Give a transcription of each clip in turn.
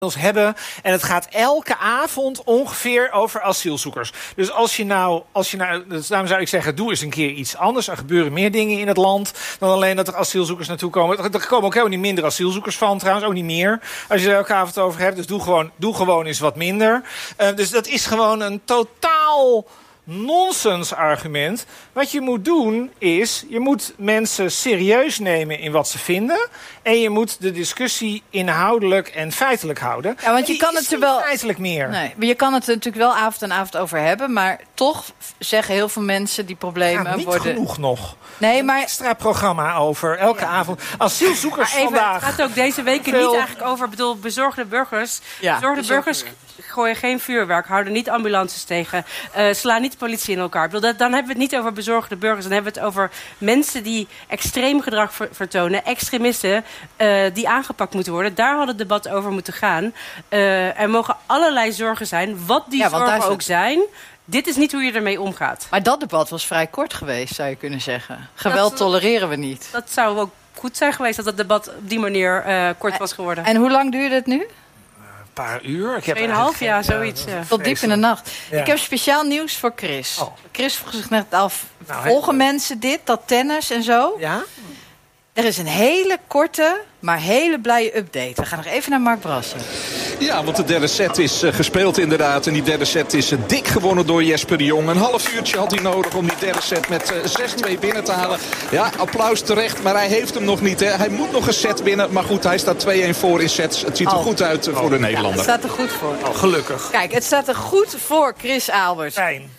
hebben. En het gaat elke avond ongeveer over asielzoekers. Dus als je nou, dus daarom zou ik zeggen, doe eens een keer iets anders. Er gebeuren meer dingen in het land dan alleen dat er asielzoekers naartoe komen. Er komen ook helemaal niet minder asielzoekers van, trouwens, ook niet meer. Als je er elke avond over hebt. Dus doe gewoon eens wat minder. Dus dat is gewoon een totaal nonsens argument. Wat je moet doen is, je moet mensen serieus nemen in wat ze vinden. En je moet de discussie inhoudelijk en feitelijk houden. Ja, want je kan het er wel feitelijk meer. Nee, maar je kan het er natuurlijk wel avond en avond over hebben. Maar toch zeggen heel veel mensen die problemen niet worden. Genoeg nog. Nee, maar extra programma over elke avond. Asielzoekers vandaag. Het gaat ook deze weken niet eigenlijk over. Ik bedoel, bezorgde burgers. Ja, bezorgde burgers gooien geen vuurwerk, houden niet ambulances tegen, slaan niet de politie in elkaar. Ik bedoel, dan hebben we het niet over bezorgde burgers. Dan hebben we het over mensen die extreem gedrag vertonen. Extremisten die aangepakt moeten worden. Daar had het debat over moeten gaan. Er mogen allerlei zorgen zijn. Wat die zorgen ook zijn. Dit is niet hoe je ermee omgaat. Maar dat debat was vrij kort geweest, zou je kunnen zeggen. Geweld tolereren we niet. Dat zou ook goed zijn geweest dat het debat op die manier kort was geworden. En hoe lang duurde het nu? Een paar uur. 2,5 jaar, zoiets. Tot diep in de nacht. Ja. Ik heb speciaal nieuws voor Chris. Chris vroeg zich net af, volgen mensen dit, dat tennis en zo? Ja. Er is een hele korte, maar hele blije update. We gaan nog even naar Mark Brassen. Ja, want de derde set is gespeeld inderdaad. En die derde set is dik gewonnen door Jesper de Jong. Een half uurtje had hij nodig om die derde set met 6-2 binnen te halen. Ja, applaus terecht, maar hij heeft hem nog niet. Hè. Hij moet nog een set winnen. Maar goed, hij staat 2-1 voor in sets. Het ziet er goed uit voor de Nederlander. Het staat er goed voor. Gelukkig. Kijk, het staat er goed voor, Chris Albers. Fijn.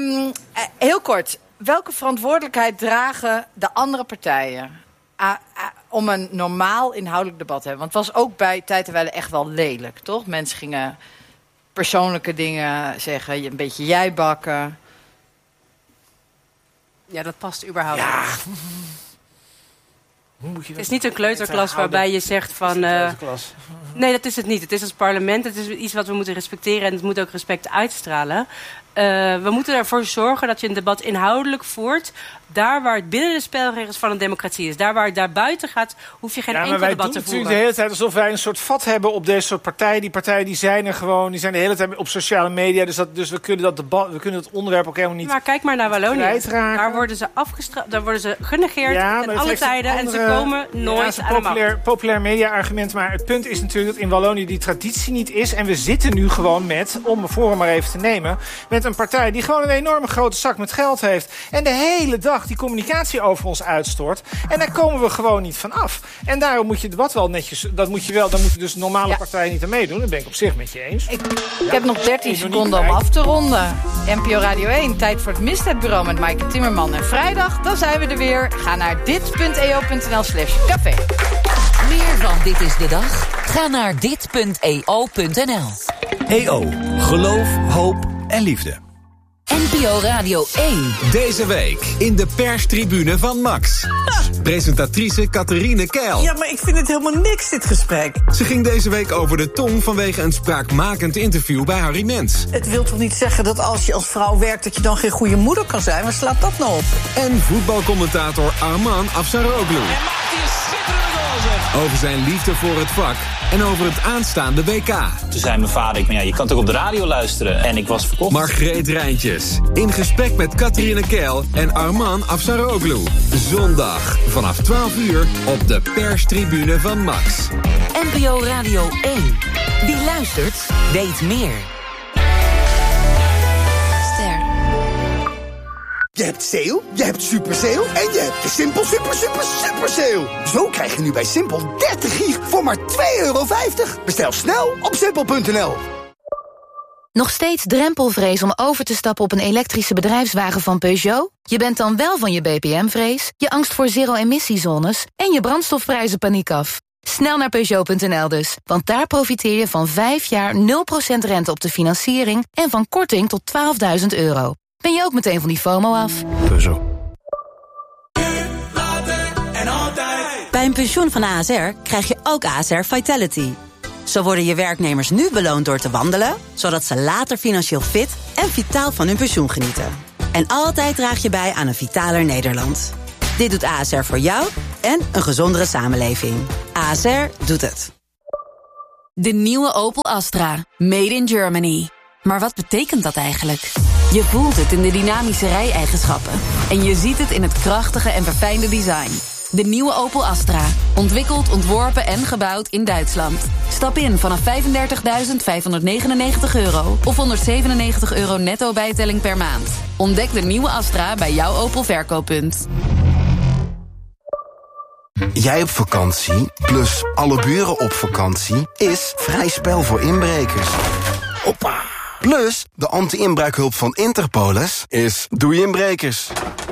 Heel kort. Welke verantwoordelijkheid dragen de andere partijen om een normaal inhoudelijk debat te hebben? Want het was ook bij Tijd en Wijle echt wel lelijk, toch? Mensen gingen persoonlijke dingen zeggen, een beetje jijbakken. Ja, dat past überhaupt niet. Het is niet een kleuterklas waarbij je zegt van... nee, dat is het niet. Het is als parlement. Het is iets wat we moeten respecteren en het moet ook respect uitstralen. We moeten ervoor zorgen dat je een debat inhoudelijk voert. Daar waar het binnen de spelregels van een democratie is. Daar waar het daarbuiten gaat, hoef je geen enkel debat te voeren. Wij doen natuurlijk de hele tijd alsof wij een soort vat hebben op deze soort partijen. Die partijen die zijn er gewoon. Die zijn de hele tijd op sociale media. Dus we kunnen dat debat, we kunnen het onderwerp ook helemaal niet. Maar kijk maar naar Wallonië. Daar worden ze afgestraft, daar worden ze genegeerd in alle tijden. En ze komen nooit aan de macht. Populair media argument. Maar het punt is natuurlijk dat in Wallonië die traditie niet is. En we zitten nu gewoon met, om Forum maar even te nemen, met een partij die gewoon een enorme grote zak met geld heeft. En de hele dag die communicatie over ons uitstort. En daar komen we gewoon niet van af. En daarom moet je het debat wel netjes. Dan moeten dus normale partijen niet aan meedoen. Dat ben ik op zich met je eens. Ik heb nog 13 seconden om af te ronden. NPO Radio 1, tijd voor het Misdaadbureau met Maaike Timmerman. En vrijdag, dan zijn we er weer. Ga naar dit.eo.nl/café. Meer van Dit is de Dag? Ga naar dit.eo.nl. EO, geloof, hoop en liefde. NPO Radio 1. Deze week in de perstribune van Max. Presentatrice Catherine Keil. Ja, maar ik vind het helemaal niks, dit gesprek. Ze ging deze week over de tong vanwege een spraakmakend interview bij Harry Mens. Het wil toch niet zeggen dat als je als vrouw werkt dat je dan geen goede moeder kan zijn? Waar slaat dat nou op? En voetbalcommentator Arman Afsaroglu. Over zijn liefde voor het vak en over het aanstaande WK. Toen zei mijn vader, je kan toch op de radio luisteren? En ik was verkocht. Margreet Rijntjes, in gesprek met Catherine Keil en Arman Afsaroglu. Zondag vanaf 12 uur op de perstribune van Max. NPO Radio 1. Wie luistert, weet meer. Je hebt sale, je hebt super sale en je hebt de Simpel super sale. Zo krijg je nu bij Simpel 30 gig voor maar €2,50. Bestel snel op simpel.nl. Nog steeds drempelvrees om over te stappen op een elektrische bedrijfswagen van Peugeot? Je bent dan wel van je BPM-vrees, je angst voor zero-emissiezones en je brandstofprijzenpaniek af. Snel naar Peugeot.nl dus, want daar profiteer je van 5 jaar 0% rente op de financiering en van korting tot €12.000. Ben je ook meteen van die FOMO af? Peugeot. Bij een pensioen van ASR krijg je ook ASR Vitality. Zo worden je werknemers nu beloond door te wandelen, zodat ze later financieel fit en vitaal van hun pensioen genieten. En altijd draag je bij aan een vitaler Nederland. Dit doet ASR voor jou en een gezondere samenleving. ASR doet het. De nieuwe Opel Astra. Made in Germany. Maar wat betekent dat eigenlijk? Je voelt het in de dynamische rijeigenschappen. En je ziet het in het krachtige en verfijnde design. De nieuwe Opel Astra. Ontwikkeld, ontworpen en gebouwd in Duitsland. Stap in vanaf €35.599 of €197 netto bijtelling per maand. Ontdek de nieuwe Astra bij jouw Opel verkooppunt. Jij op vakantie, plus alle buren op vakantie, is vrij spel voor inbrekers. Hoppa! Plus, de anti-inbraakhulp van Interpolis is doei inbrekers.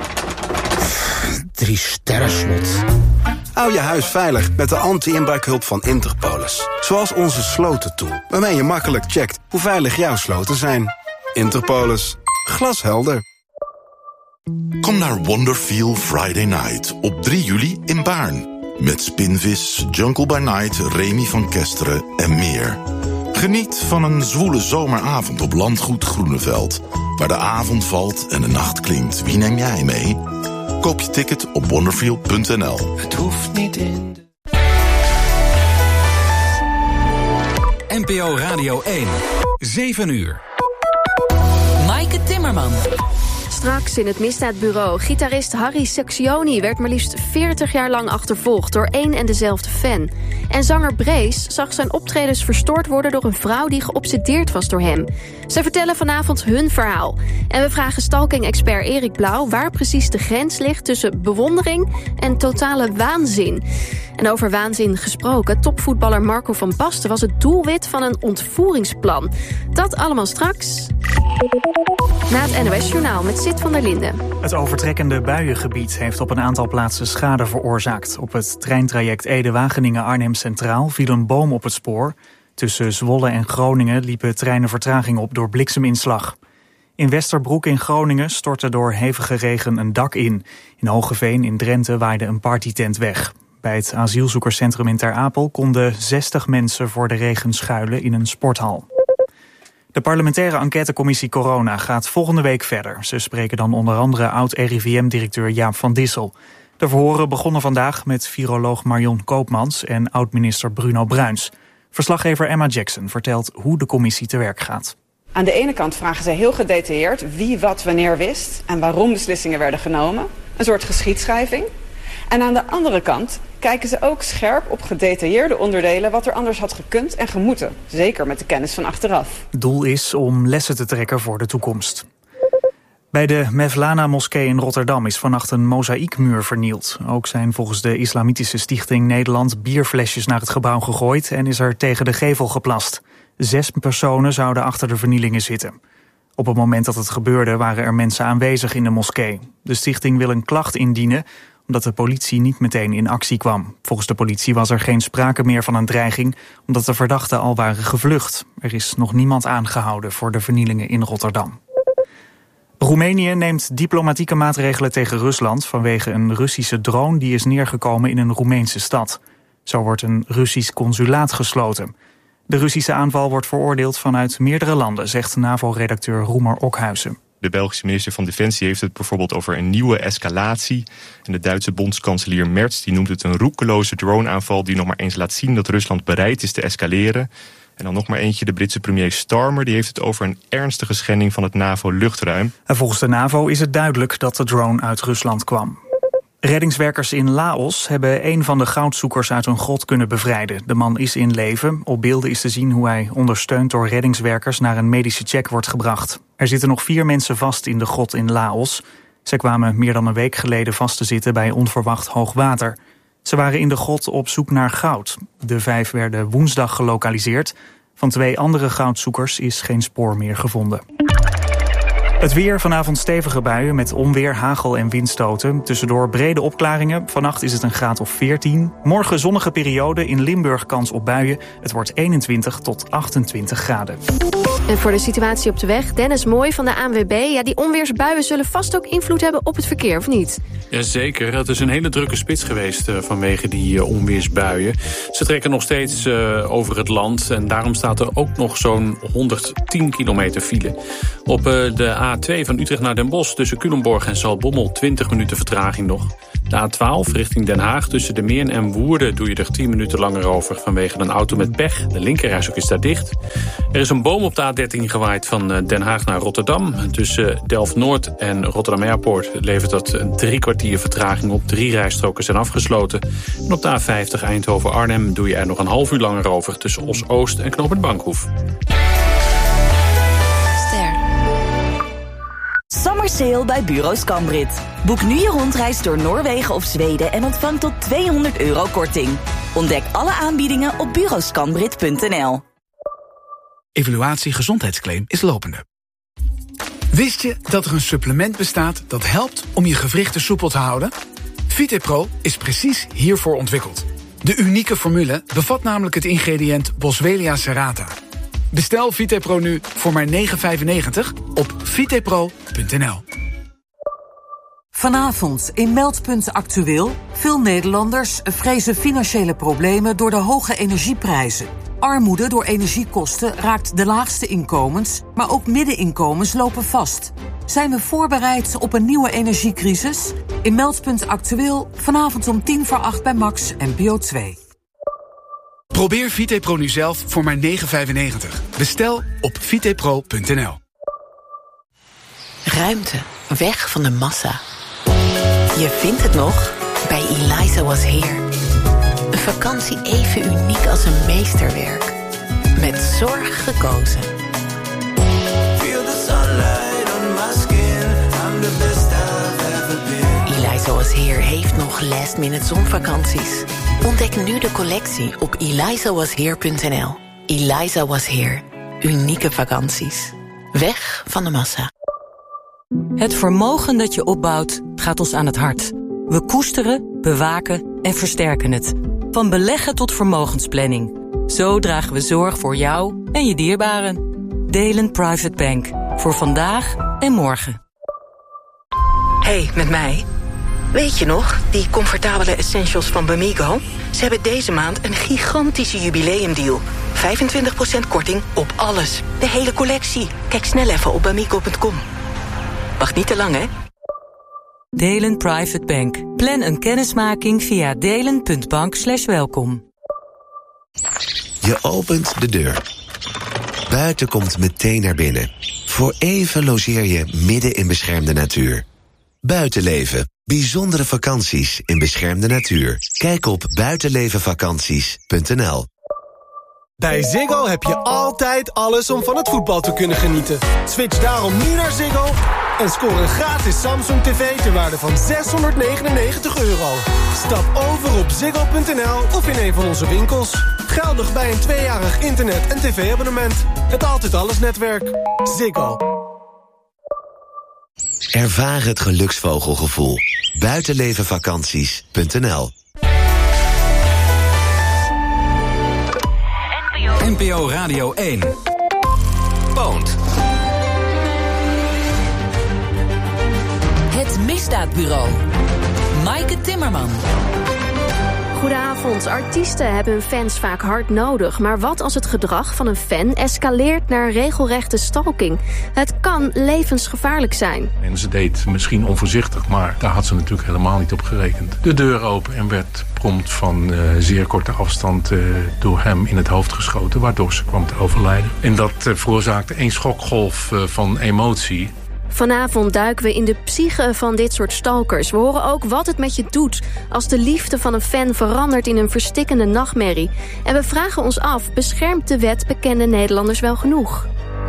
3 sterren slot. Hou je huis veilig met de anti-inbraakhulp van Interpolis. Zoals onze slotentool, waarmee je makkelijk checkt hoe veilig jouw sloten zijn. Interpolis. Glashelder. Kom naar Wonderfeel Friday Night op 3 juli in Baarn. Met Spinvis, Jungle by Night, Remy van Kesteren en meer. Geniet van een zwoele zomeravond op Landgoed Groeneveld. Waar de avond valt en de nacht klinkt. Wie neem jij mee? Koop je ticket op wonderfeel.nl. Het hoeft niet in de... NPO Radio 1. 7 uur. Maaike Timmerman. Straks in het misdaadbureau. Gitarist Harry Secchioni werd maar liefst 40 jaar lang achtervolgd door één en dezelfde fan. En zanger Brees zag zijn optredens verstoord worden door een vrouw die geobsedeerd was door hem. Zij vertellen vanavond hun verhaal. En we vragen stalking-expert Erik Blauw waar precies de grens ligt tussen bewondering en totale waanzin. En over waanzin gesproken, topvoetballer Marco van Basten was het doelwit van een ontvoeringsplan. Dat allemaal straks na het NOS-journaal met Sid van der Linden. Het overtrekkende buiengebied heeft op een aantal plaatsen schade veroorzaakt. Op het treintraject Ede-Wageningen-Arnhem Centraal viel een boom op het spoor. Tussen Zwolle en Groningen liepen treinen vertraging op door blikseminslag. In Westerbroek in Groningen stortte door hevige regen een dak in. In Hogeveen in Drenthe waaide een partytent weg. Bij het asielzoekerscentrum in Ter Apel konden 60 mensen voor de regen schuilen in een sporthal. De parlementaire enquêtecommissie Corona gaat volgende week verder. Ze spreken dan onder andere oud-RIVM-directeur Jaap van Dissel. De verhoren begonnen vandaag met viroloog Marion Koopmans en oud-minister Bruno Bruins. Verslaggever Emma Jackson vertelt hoe de commissie te werk gaat. Aan de ene kant vragen ze heel gedetailleerd wie wat wanneer wist en waarom beslissingen werden genomen. Een soort geschiedschrijving. En aan de andere kant kijken ze ook scherp op gedetailleerde onderdelen wat er anders had gekund en gemoeten. Zeker met de kennis van achteraf. Het doel is om lessen te trekken voor de toekomst. Bij de Mevlana-moskee in Rotterdam is vannacht een mozaïekmuur vernield. Ook zijn volgens de Islamitische Stichting Nederland bierflesjes naar het gebouw gegooid en is er tegen de gevel geplast. 6 personen zouden achter de vernielingen zitten. Op het moment dat het gebeurde waren er mensen aanwezig in de moskee. De stichting wil een klacht indienen omdat de politie niet meteen in actie kwam. Volgens de politie was er geen sprake meer van een dreiging omdat de verdachten al waren gevlucht. Er is nog niemand aangehouden voor de vernielingen in Rotterdam. Roemenië neemt diplomatieke maatregelen tegen Rusland vanwege een Russische drone die is neergekomen in een Roemeense stad. Zo wordt een Russisch consulaat gesloten. De Russische aanval wordt veroordeeld vanuit meerdere landen, zegt NAVO-redacteur Roemer Okhuizen. De Belgische minister van Defensie heeft het bijvoorbeeld over een nieuwe escalatie. En de Duitse bondskanselier Merz die noemt het een roekeloze droneaanval die nog maar eens laat zien dat Rusland bereid is te escaleren. En dan nog maar eentje, de Britse premier Starmer, die heeft het over een ernstige schending van het NAVO-luchtruim. En volgens de NAVO is het duidelijk dat de drone uit Rusland kwam. Reddingswerkers in Laos hebben een van de goudzoekers uit een grot kunnen bevrijden. De man is in leven. Op beelden is te zien hoe hij ondersteund door reddingswerkers naar een medische check wordt gebracht. Er zitten nog 4 mensen vast in de grot in Laos. Zij kwamen meer dan een week geleden vast te zitten bij onverwacht hoog water. Ze waren in de grot op zoek naar goud. De 5 werden woensdag gelokaliseerd. Van 2 andere goudzoekers is geen spoor meer gevonden. Het weer, vanavond stevige buien met onweer, hagel en windstoten. Tussendoor brede opklaringen. Vannacht is het een graad of 14. Morgen zonnige periode, in Limburg kans op buien. Het wordt 21 tot 28 graden. En voor de situatie op de weg, Dennis Mooi van de ANWB. Ja, die onweersbuien zullen vast ook invloed hebben op het verkeer, of niet? Jazeker, het is een hele drukke spits geweest vanwege die onweersbuien. Ze trekken nog steeds over het land en daarom staat er ook nog zo'n 110 kilometer file. Op de de A2 van Utrecht naar Den Bosch tussen Culemborg en Zaltbommel 20 minuten vertraging nog. De A12 richting Den Haag tussen De Meern en Woerden doe je er 10 minuten langer over vanwege een auto met pech. De linkerrijstrook is daar dicht. Er is een boom op de A13 gewaaid van Den Haag naar Rotterdam. Tussen Delft-Noord en Rotterdam Airport levert dat 3 kwartier vertraging op. 3 rijstroken zijn afgesloten. En op de A50 Eindhoven-Arnhem doe je er nog een half uur langer over tussen Os-Oost en Knooppunt Bankhoef. Summer Sale bij Bureau Scambrit. Boek nu je rondreis door Noorwegen of Zweden en ontvang tot €200 korting. Ontdek alle aanbiedingen op bureauscambrit.nl. Evaluatie gezondheidsclaim is lopende. Wist je dat er een supplement bestaat dat helpt om je gewrichten soepel te houden? VitePro is precies hiervoor ontwikkeld. De unieke formule bevat namelijk het ingrediënt Boswellia serrata. Bestel VitePro nu voor maar €9,95 op vitepro.nl. Vanavond in Meldpunt Actueel. Veel Nederlanders vrezen financiële problemen door de hoge energieprijzen. Armoede door energiekosten raakt de laagste inkomens, maar ook middeninkomens lopen vast. Zijn we voorbereid op een nieuwe energiecrisis? In Meldpunt Actueel vanavond om 7:50 bij Max NPO 2. Probeer VitePro nu zelf voor maar €9,95. Bestel op vitepro.nl. Ruimte, weg van de massa. Je vindt het nog bij Eliza Was Here. Een vakantie even uniek als een meesterwerk. Met zorg gekozen. Eliza Was Here heeft nog last-minute zonvakanties. Ontdek nu de collectie op elizawasheer.nl. Eliza Was Here. Unieke vakanties. Weg van de massa. Het vermogen dat je opbouwt gaat ons aan het hart. We koesteren, bewaken en versterken het. Van beleggen tot vermogensplanning. Zo dragen we zorg voor jou en je dierbaren. Delen Private Bank. Voor vandaag en morgen. Hey, met mij. Weet je nog, die comfortabele essentials van Bamigo? Ze hebben deze maand een gigantische jubileumdeal. 25% korting op alles. De hele collectie. Kijk snel even op bamigo.com. Wacht niet te lang, hè? Delen Private Bank. Plan een kennismaking via delen.bank/welkom. Je opent de deur. Buiten komt meteen naar binnen. Voor even logeer je midden in beschermde natuur. Buitenleven. Bijzondere vakanties in beschermde natuur. Kijk op buitenlevenvakanties.nl. Bij Ziggo heb je altijd alles om van het voetbal te kunnen genieten. Switch daarom nu naar Ziggo en score een gratis Samsung TV ter waarde van €699. Stap over op ziggo.nl of in een van onze winkels. Geldig bij een 2-jarig internet- en tv-abonnement. Het Altijd Alles netwerk. Ziggo. Ervaar het geluksvogelgevoel. Buitenlevenvakanties.nl. NPO Radio 1. Poont. Het Misdaadbureau. Maaike Timmerman. Goedenavond. Artiesten hebben hun fans vaak hard nodig. Maar wat als het gedrag van een fan escaleert naar regelrechte stalking? Het kan levensgevaarlijk zijn. En ze deed misschien onvoorzichtig, maar daar had ze natuurlijk helemaal niet op gerekend. De deur open en werd prompt van zeer korte afstand door hem in het hoofd geschoten, waardoor ze kwam te overlijden. En dat veroorzaakte een schokgolf van emotie. Vanavond duiken we in de psyche van dit soort stalkers. We horen ook wat het met je doet als de liefde van een fan verandert in een verstikkende nachtmerrie. En we vragen ons af, beschermt de wet bekende Nederlanders wel genoeg?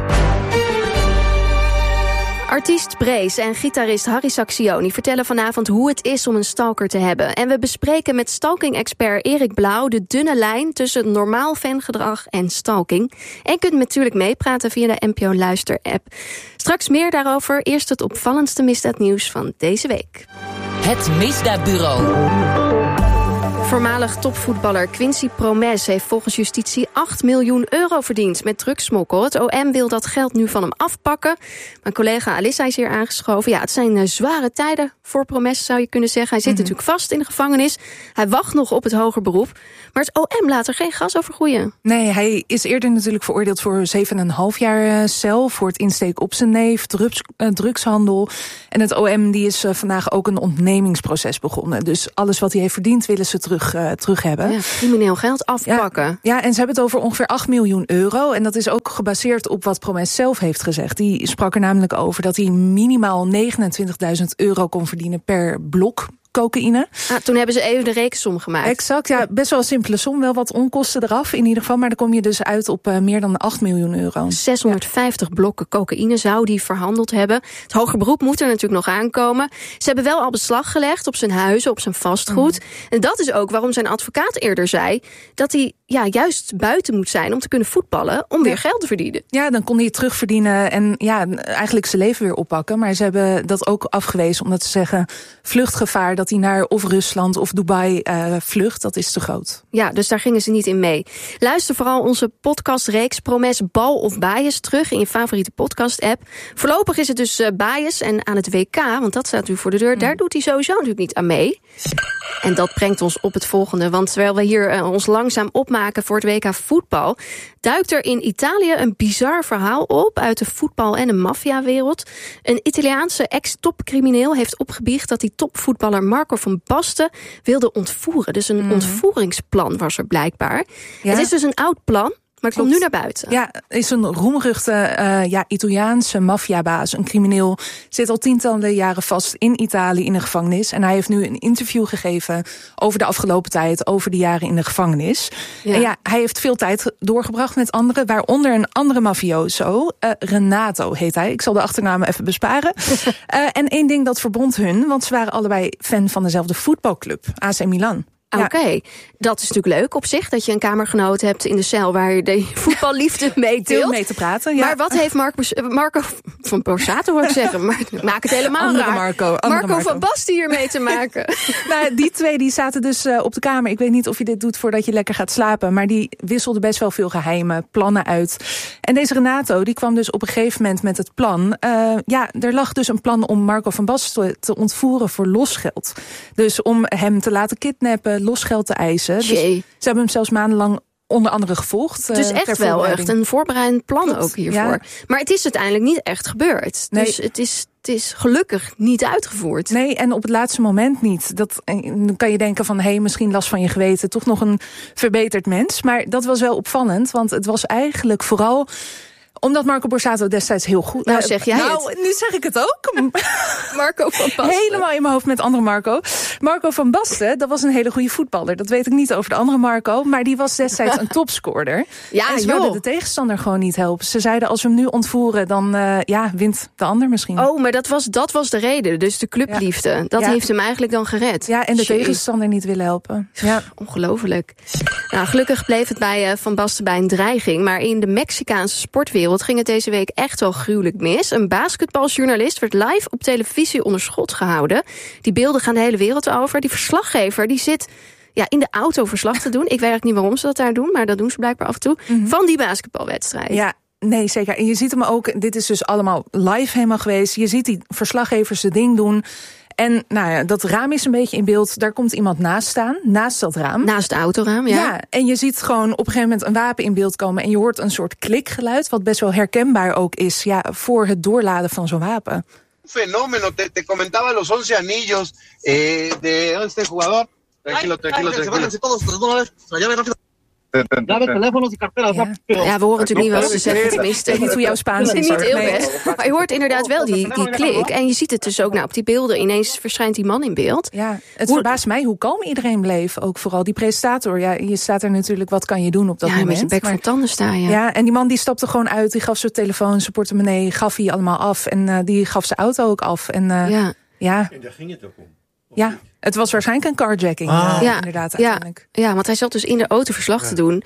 Artiest Brees en gitarist Harry Sacksioni vertellen vanavond hoe het is om een stalker te hebben. En we bespreken met stalking-expert Erik Blauw de dunne lijn tussen normaal fangedrag en stalking. En kunt natuurlijk meepraten via de NPO Luister-app. Straks meer daarover, eerst het opvallendste misdaadnieuws van deze week. Het Misdaadbureau. Voormalig topvoetballer Quincy Promes heeft volgens justitie 8 miljoen euro verdiend met drugsmokkel. Het OM wil dat geld nu van hem afpakken. Mijn collega Alissa is hier aangeschoven. Ja, het zijn zware tijden voor Promes, zou je kunnen zeggen. Hij zit natuurlijk vast in de gevangenis. Hij wacht nog op het hoger beroep. Maar het OM laat er geen gas over groeien. Nee, hij is eerder natuurlijk veroordeeld voor 7,5 jaar cel... voor het insteken op zijn neef, drugshandel. En het OM die is vandaag ook een ontnemingsproces begonnen. Dus alles wat hij heeft verdiend willen ze terug hebben. Ja, crimineel geld afpakken. Ja, en ze hebben het over ongeveer 8 miljoen euro. En dat is ook gebaseerd op wat Promes zelf heeft gezegd. Die sprak er namelijk over dat hij minimaal 29.000 euro kon verdienen per blok cocaïne. Toen hebben ze even de rekensom gemaakt. Exact, ja, best wel een simpele som. Wel wat onkosten eraf in ieder geval. Maar dan kom je dus uit op meer dan 8 miljoen euro. 650 blokken cocaïne zou die verhandeld hebben. Het hoger beroep moet er natuurlijk nog aankomen. Ze hebben wel al beslag gelegd op zijn huizen, op zijn vastgoed. En dat is ook waarom zijn advocaat eerder zei dat hij juist buiten moet zijn om te kunnen voetballen, om weer geld te verdienen. Ja, dan kon hij het terugverdienen en eigenlijk zijn leven weer oppakken. Maar ze hebben dat ook afgewezen omdat ze zeggen vluchtgevaar dat hij naar of Rusland of Dubai vlucht, dat is te groot. Ja, dus daar gingen ze niet in mee. Luister vooral onze podcastreeks Promes Bal of Bias terug in je favoriete podcast-app. Voorlopig is het dus bias en aan het WK, want dat staat natuurlijk voor de deur, daar doet hij sowieso natuurlijk niet aan mee. En dat brengt ons op het volgende, want terwijl we hier ons langzaam opmaken voor het WK voetbal, duikt er in Italië een bizar verhaal op uit de voetbal- en de maffiawereld. Een Italiaanse ex-topcrimineel heeft opgebiecht dat die topvoetballer Marco van Basten wilde ontvoeren. Dus een ontvoeringsplan was er blijkbaar. Ja. Het is dus een oud plan, maar het komt nu naar buiten. Ja, is een roemruchte Italiaanse maffiabaas. Een crimineel zit al tientallen jaren vast in Italië in de gevangenis. En hij heeft nu een interview gegeven over de afgelopen tijd, over de jaren in de gevangenis. Ja. En hij heeft veel tijd doorgebracht met anderen, waaronder een andere mafioso. Renato heet hij. Ik zal de achternaam even besparen. En één ding dat verbond hun, want ze waren allebei fan van dezelfde voetbalclub, AC Milan. Oké, dat is natuurlijk leuk op zich, dat je een kamergenoot hebt in de cel waar je de voetballiefde mee deelt. Veel mee te praten, ja. Maar wat heeft Marco van Borsato, wil ik zeggen, maar maak het helemaal raar. Marco van Basten hiermee te maken. Nou, die twee die zaten dus op de kamer. Ik weet niet of je dit doet voordat je lekker gaat slapen, maar die wisselden best wel veel geheime plannen uit. En deze Renato, die kwam dus op een gegeven moment met het plan. Er lag dus een plan om Marco van Basten te ontvoeren voor losgeld. Dus om hem te laten kidnappen, losgeld te eisen. Dus ze hebben hem zelfs maandenlang onder andere gevolgd. Dus echt wel echt een voorbereidend plan ook hiervoor. Ja. Maar het is uiteindelijk niet echt gebeurd. Nee. Dus het is gelukkig niet uitgevoerd. Nee, en op het laatste moment niet. Dan kan je denken van, misschien last van je geweten, toch nog een verbeterd mens. Maar dat was wel opvallend, want het was eigenlijk vooral omdat Marco Borsato destijds heel goed... Nou, zeg jij het. Nu zeg ik het ook. Marco van Basten. Helemaal in mijn hoofd met andere Marco. Marco van Basten, dat was een hele goede voetballer. Dat weet ik niet over de andere Marco. Maar die was destijds een topscorer. Ja, en ze wilden de tegenstander gewoon niet helpen. Ze zeiden, als we hem nu ontvoeren, dan wint de ander misschien. Oh, maar dat was de reden. Dus de clubliefde. Dat heeft hem eigenlijk dan gered. Ja, en de tegenstander niet willen helpen. Ja. Ongelooflijk. Nou, gelukkig bleef het bij Van Basten bij een dreiging. Maar in de Mexicaanse sportwereld ging het deze week echt wel gruwelijk mis. Een basketbaljournalist werd live op televisie onder schot gehouden. Die beelden gaan de hele wereld over. Die verslaggever die zit in de auto verslag te doen. Ik weet eigenlijk niet waarom ze dat daar doen, maar dat doen ze blijkbaar af en toe. Van die basketbalwedstrijd. Ja. Nee, zeker. En je ziet hem ook, dit is dus allemaal live helemaal geweest. Je ziet die verslaggevers de ding doen. En dat raam is een beetje in beeld. Daar komt iemand naast staan, naast dat raam. Naast het autoraam, ja. Ja, en je ziet gewoon op een gegeven moment een wapen in beeld komen. En je hoort een soort klikgeluid, wat best wel herkenbaar ook is voor het doorladen van zo'n wapen. Fenomeno, te comentaba los 11 anillos de este jugador. Tranquilo. Ja, we horen natuurlijk niet wat ze zeggen, tenminste. Niet hoe jouw Spaans is. Niet heel best. Maar je hoort inderdaad wel die klik. En je ziet het dus ook op die beelden. Ineens verschijnt die man in beeld. Ja, het verbaast mij hoe kalm iedereen bleef. Ook vooral die presentator. Ja, je staat er natuurlijk, wat kan je doen op dat moment. Ja, met je bek van tanden staan, Ja, en die man die stapte gewoon uit. Die gaf zijn telefoon, zijn portemonnee, gaf hij allemaal af. En die gaf zijn auto ook af. En En daar ging het ook om. Ja, het was waarschijnlijk een carjacking. Inderdaad, uiteindelijk. Ja, want hij zat dus in de auto verslag te doen.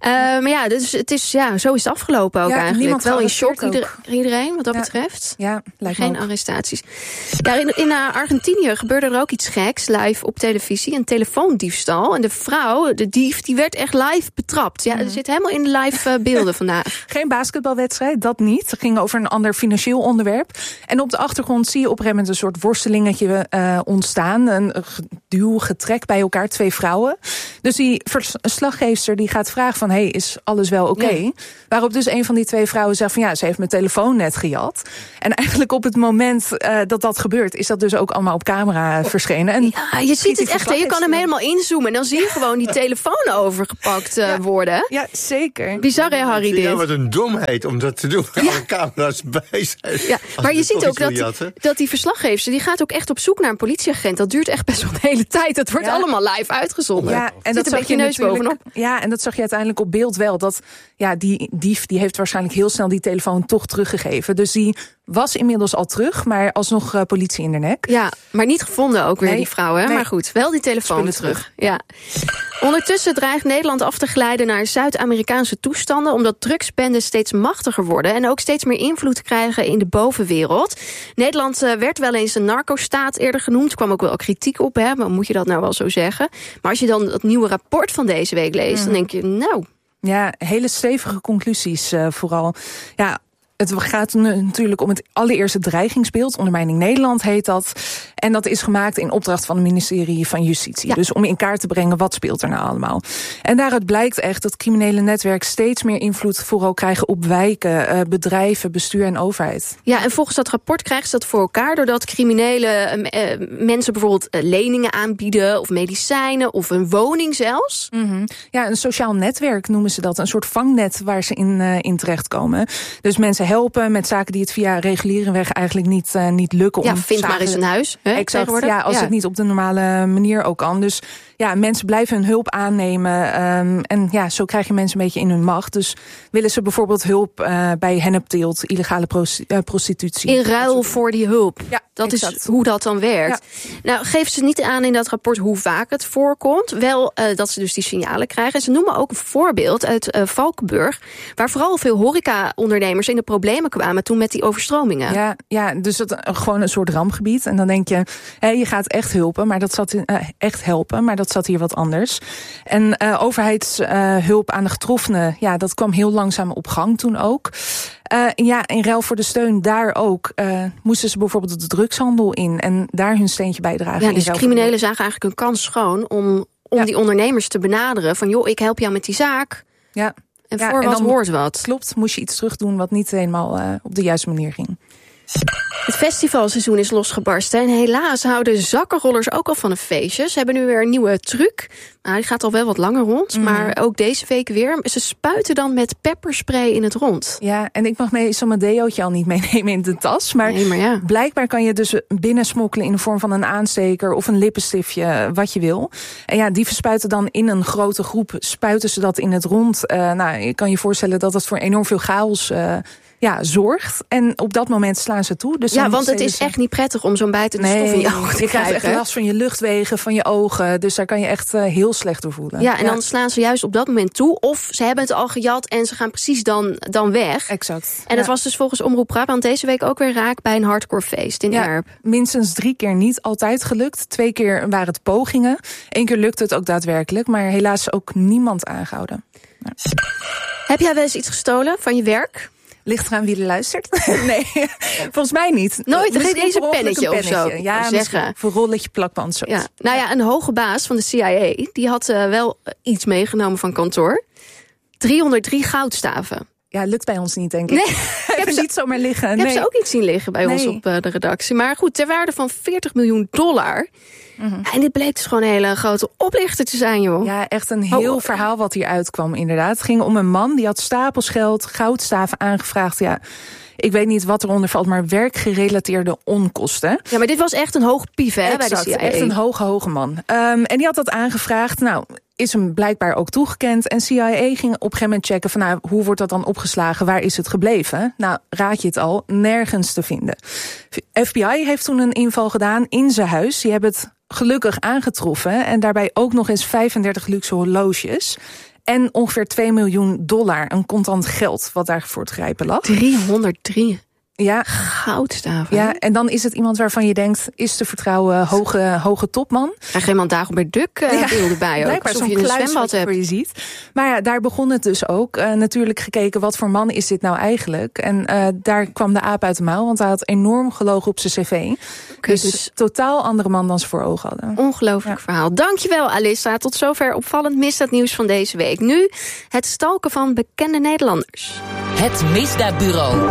Maar ja, dus het is, zo is het afgelopen ook eigenlijk. Niemand wel in shock iedereen wat dat betreft. Ja, geen arrestaties. Ja, in Argentinië gebeurde er ook iets geks live op televisie. Een telefoondiefstal. En de vrouw, de dief, die werd echt live betrapt. Ja, er zit helemaal in de live beelden vandaag. Geen basketbalwedstrijd, dat niet. Het ging over een ander financieel onderwerp. En op de achtergrond zie je op een gegeven moment een soort worstelingetje ontstaan. Een geduw, getrek bij elkaar, 2 vrouwen. Dus die verslaggeefster die gaat vragen van, is alles wel oké? Ja. Waarop dus een van die 2 vrouwen zegt van, ze heeft mijn telefoon net gejat. En eigenlijk op het moment dat gebeurt, is dat dus ook allemaal op camera verschenen. En je ziet het echt, je kan hem helemaal inzoomen. En dan zie je gewoon die telefoon overgepakt worden. Ja, zeker. Bizar, hè, Harry, dit? Ja, wat een domheid om dat te doen. Alle camera's bij zijn. Ja, maar je ziet ook dat die verslaggeefster, die gaat ook echt op zoek naar een politieagent. Dat duurt echt best wel de hele tijd. Dat wordt allemaal live uitgezonden. Ja, en dat zit een beetje neus bovenop. Ja, en dat zag je uiteindelijk op beeld wel. Dat die dief, die heeft waarschijnlijk heel snel die telefoon toch teruggegeven. Dus die was inmiddels al terug, maar alsnog politie in de nek. Ja, maar niet gevonden ook weer die vrouw, hè? Nee. Maar goed, wel die telefoon terug. Ja. Ondertussen dreigt Nederland af te glijden naar Zuid-Amerikaanse toestanden, omdat drugsbendes steeds machtiger worden en ook steeds meer invloed krijgen in de bovenwereld. Nederland werd wel eens een narco-staat eerder genoemd. Er kwam ook wel kritiek op, hè? Maar moet je dat nou wel zo zeggen? Maar als je dan dat nieuwe rapport van deze week leest, dan denk je, Ja, hele stevige conclusies vooral. Ja, het gaat natuurlijk om het allereerste dreigingsbeeld. Ondermijning Nederland heet dat. En dat is gemaakt in opdracht van het ministerie van Justitie. Ja. Dus om in kaart te brengen, wat speelt er nou allemaal. En daaruit blijkt echt dat criminele netwerken steeds meer invloed vooral krijgen op wijken, bedrijven, bestuur en overheid. Ja, en volgens dat rapport krijgen ze dat voor elkaar doordat criminele mensen bijvoorbeeld leningen aanbieden of medicijnen of een woning zelfs. Mm-hmm. Ja, een sociaal netwerk noemen ze dat. Een soort vangnet waar ze in terechtkomen. Dus mensen helpen met zaken die het via reguliere weg eigenlijk niet lukken. Ja, vind maar eens een huis. Exact, als het niet op de normale manier ook kan. Dus ja, mensen blijven hun hulp aannemen. En zo krijg je mensen een beetje in hun macht. Dus willen ze bijvoorbeeld hulp bij hennepteelt, illegale prostitutie. In ruil voor die hulp. Ja, dat is hoe dat dan werkt. Ja. Nou, geven ze niet aan in dat rapport hoe vaak het voorkomt. Wel dat ze dus die signalen krijgen. En ze noemen ook een voorbeeld uit Valkenburg, waar vooral veel horeca-ondernemers in de problemen kwamen toen met die overstromingen. Ja, dus dat gewoon een soort rampgebied. En dan denk je, je gaat echt helpen, maar dat zat hier wat anders. En overheidshulp aan de getroffenen, dat kwam heel langzaam op gang toen ook. In ruil voor de steun daar ook moesten ze bijvoorbeeld de drugshandel in en daar hun steentje bijdragen. Ja, dus criminelen zagen eigenlijk een kans schoon om die ondernemers te benaderen van, joh, ik help jou met die zaak. Ja. En voor wat hoort wat. Klopt, moest je iets terugdoen wat niet helemaal op de juiste manier ging. Het festivalseizoen is losgebarsten en helaas houden zakkenrollers ook al van een feestje. Ze hebben nu weer een nieuwe truc. Nou, die gaat al wel wat langer rond, maar ook deze week weer. Ze spuiten dan met pepperspray in het rond. Ja, en ik mag meestal mijn deootje al niet meenemen in de tas. Maar blijkbaar kan je dus binnensmokkelen in de vorm van een aansteker of een lippenstiftje, wat je wil. En die verspuiten dan in een grote groep, spuiten ze dat in het rond. Je kan je voorstellen dat dat voor enorm veel chaos zorgt. En op dat moment slaan ze toe. Dus want het is echt niet prettig om zo'n buiten de stof in je ogen te je krijgen. Je krijgt echt last van je luchtwegen, van je ogen. Dus daar kan je echt heel slecht door voelen. Ja, en dan slaan ze juist op dat moment toe. Of ze hebben het al gejat en ze gaan precies dan weg. Exact. En dat was dus volgens Omroep Brabant deze week ook weer raak bij een hardcore feest in Erp. Minstens 3 keer niet altijd gelukt. 2 keer waren het pogingen. 1 keer lukte het ook daadwerkelijk. Maar helaas ook niemand aangehouden. Nou. Heb jij wel eens iets gestolen van je werk? Ligt eraan wie er luistert. Nee, volgens mij niet. Nooit, geen pennetje of zo. Ja, voor een rolletje plakband. Zo. Ja. Nou ja, een hoge baas van de CIA, die had wel iets meegenomen van kantoor. 303 goudstaven. Ja, lukt bij ons niet, denk ik. Nee, ik heb ze niet zomaar liggen. Ik heb ze ook niet zien liggen bij ons op de redactie. Maar goed, ter waarde van $40 miljoen. Mm-hmm. En dit bleek dus gewoon een hele grote oplichter te zijn, joh. Ja, echt een heel verhaal wat hier uitkwam, inderdaad. Het ging om een man, die had stapels geld, goudstaven aangevraagd. Ja, ik weet niet wat eronder valt, maar werkgerelateerde onkosten. Ja, maar dit was echt een hoog pief, hè, exact, bij de CIA. Echt een hoge man. En die had dat aangevraagd. Nou, is hem blijkbaar ook toegekend. En CIA ging op een gegeven moment checken van, hoe wordt dat dan opgeslagen? Waar is het gebleven? Nou, raad je het al, nergens te vinden. FBI heeft toen een inval gedaan in zijn huis. Die hebben het gelukkig aangetroffen. En daarbij ook nog eens 35 luxe horloges. En ongeveer $2 miljoen aan contant geld wat daarvoor te grijpen lag. 303. Ja. Goudstaven. Ja, en dan is het iemand waarvan je denkt, is te vertrouwen hoge topman. Krijg je iemand Dagobert Duck beelden bij ook. Blijkbaar alsof zo'n je een kluis zwembad hebt. je ziet. Maar ja, daar begon het dus ook. Natuurlijk gekeken, wat voor man is dit nou eigenlijk? En daar kwam de aap uit de mouw, want hij had enorm gelogen op zijn cv. Dus totaal andere man dan ze voor ogen hadden. Ongelooflijk verhaal. Dankjewel, Alissa. Tot zover opvallend misdaadnieuws van deze week. Nu het stalken van bekende Nederlanders. Het Misdaadbureau.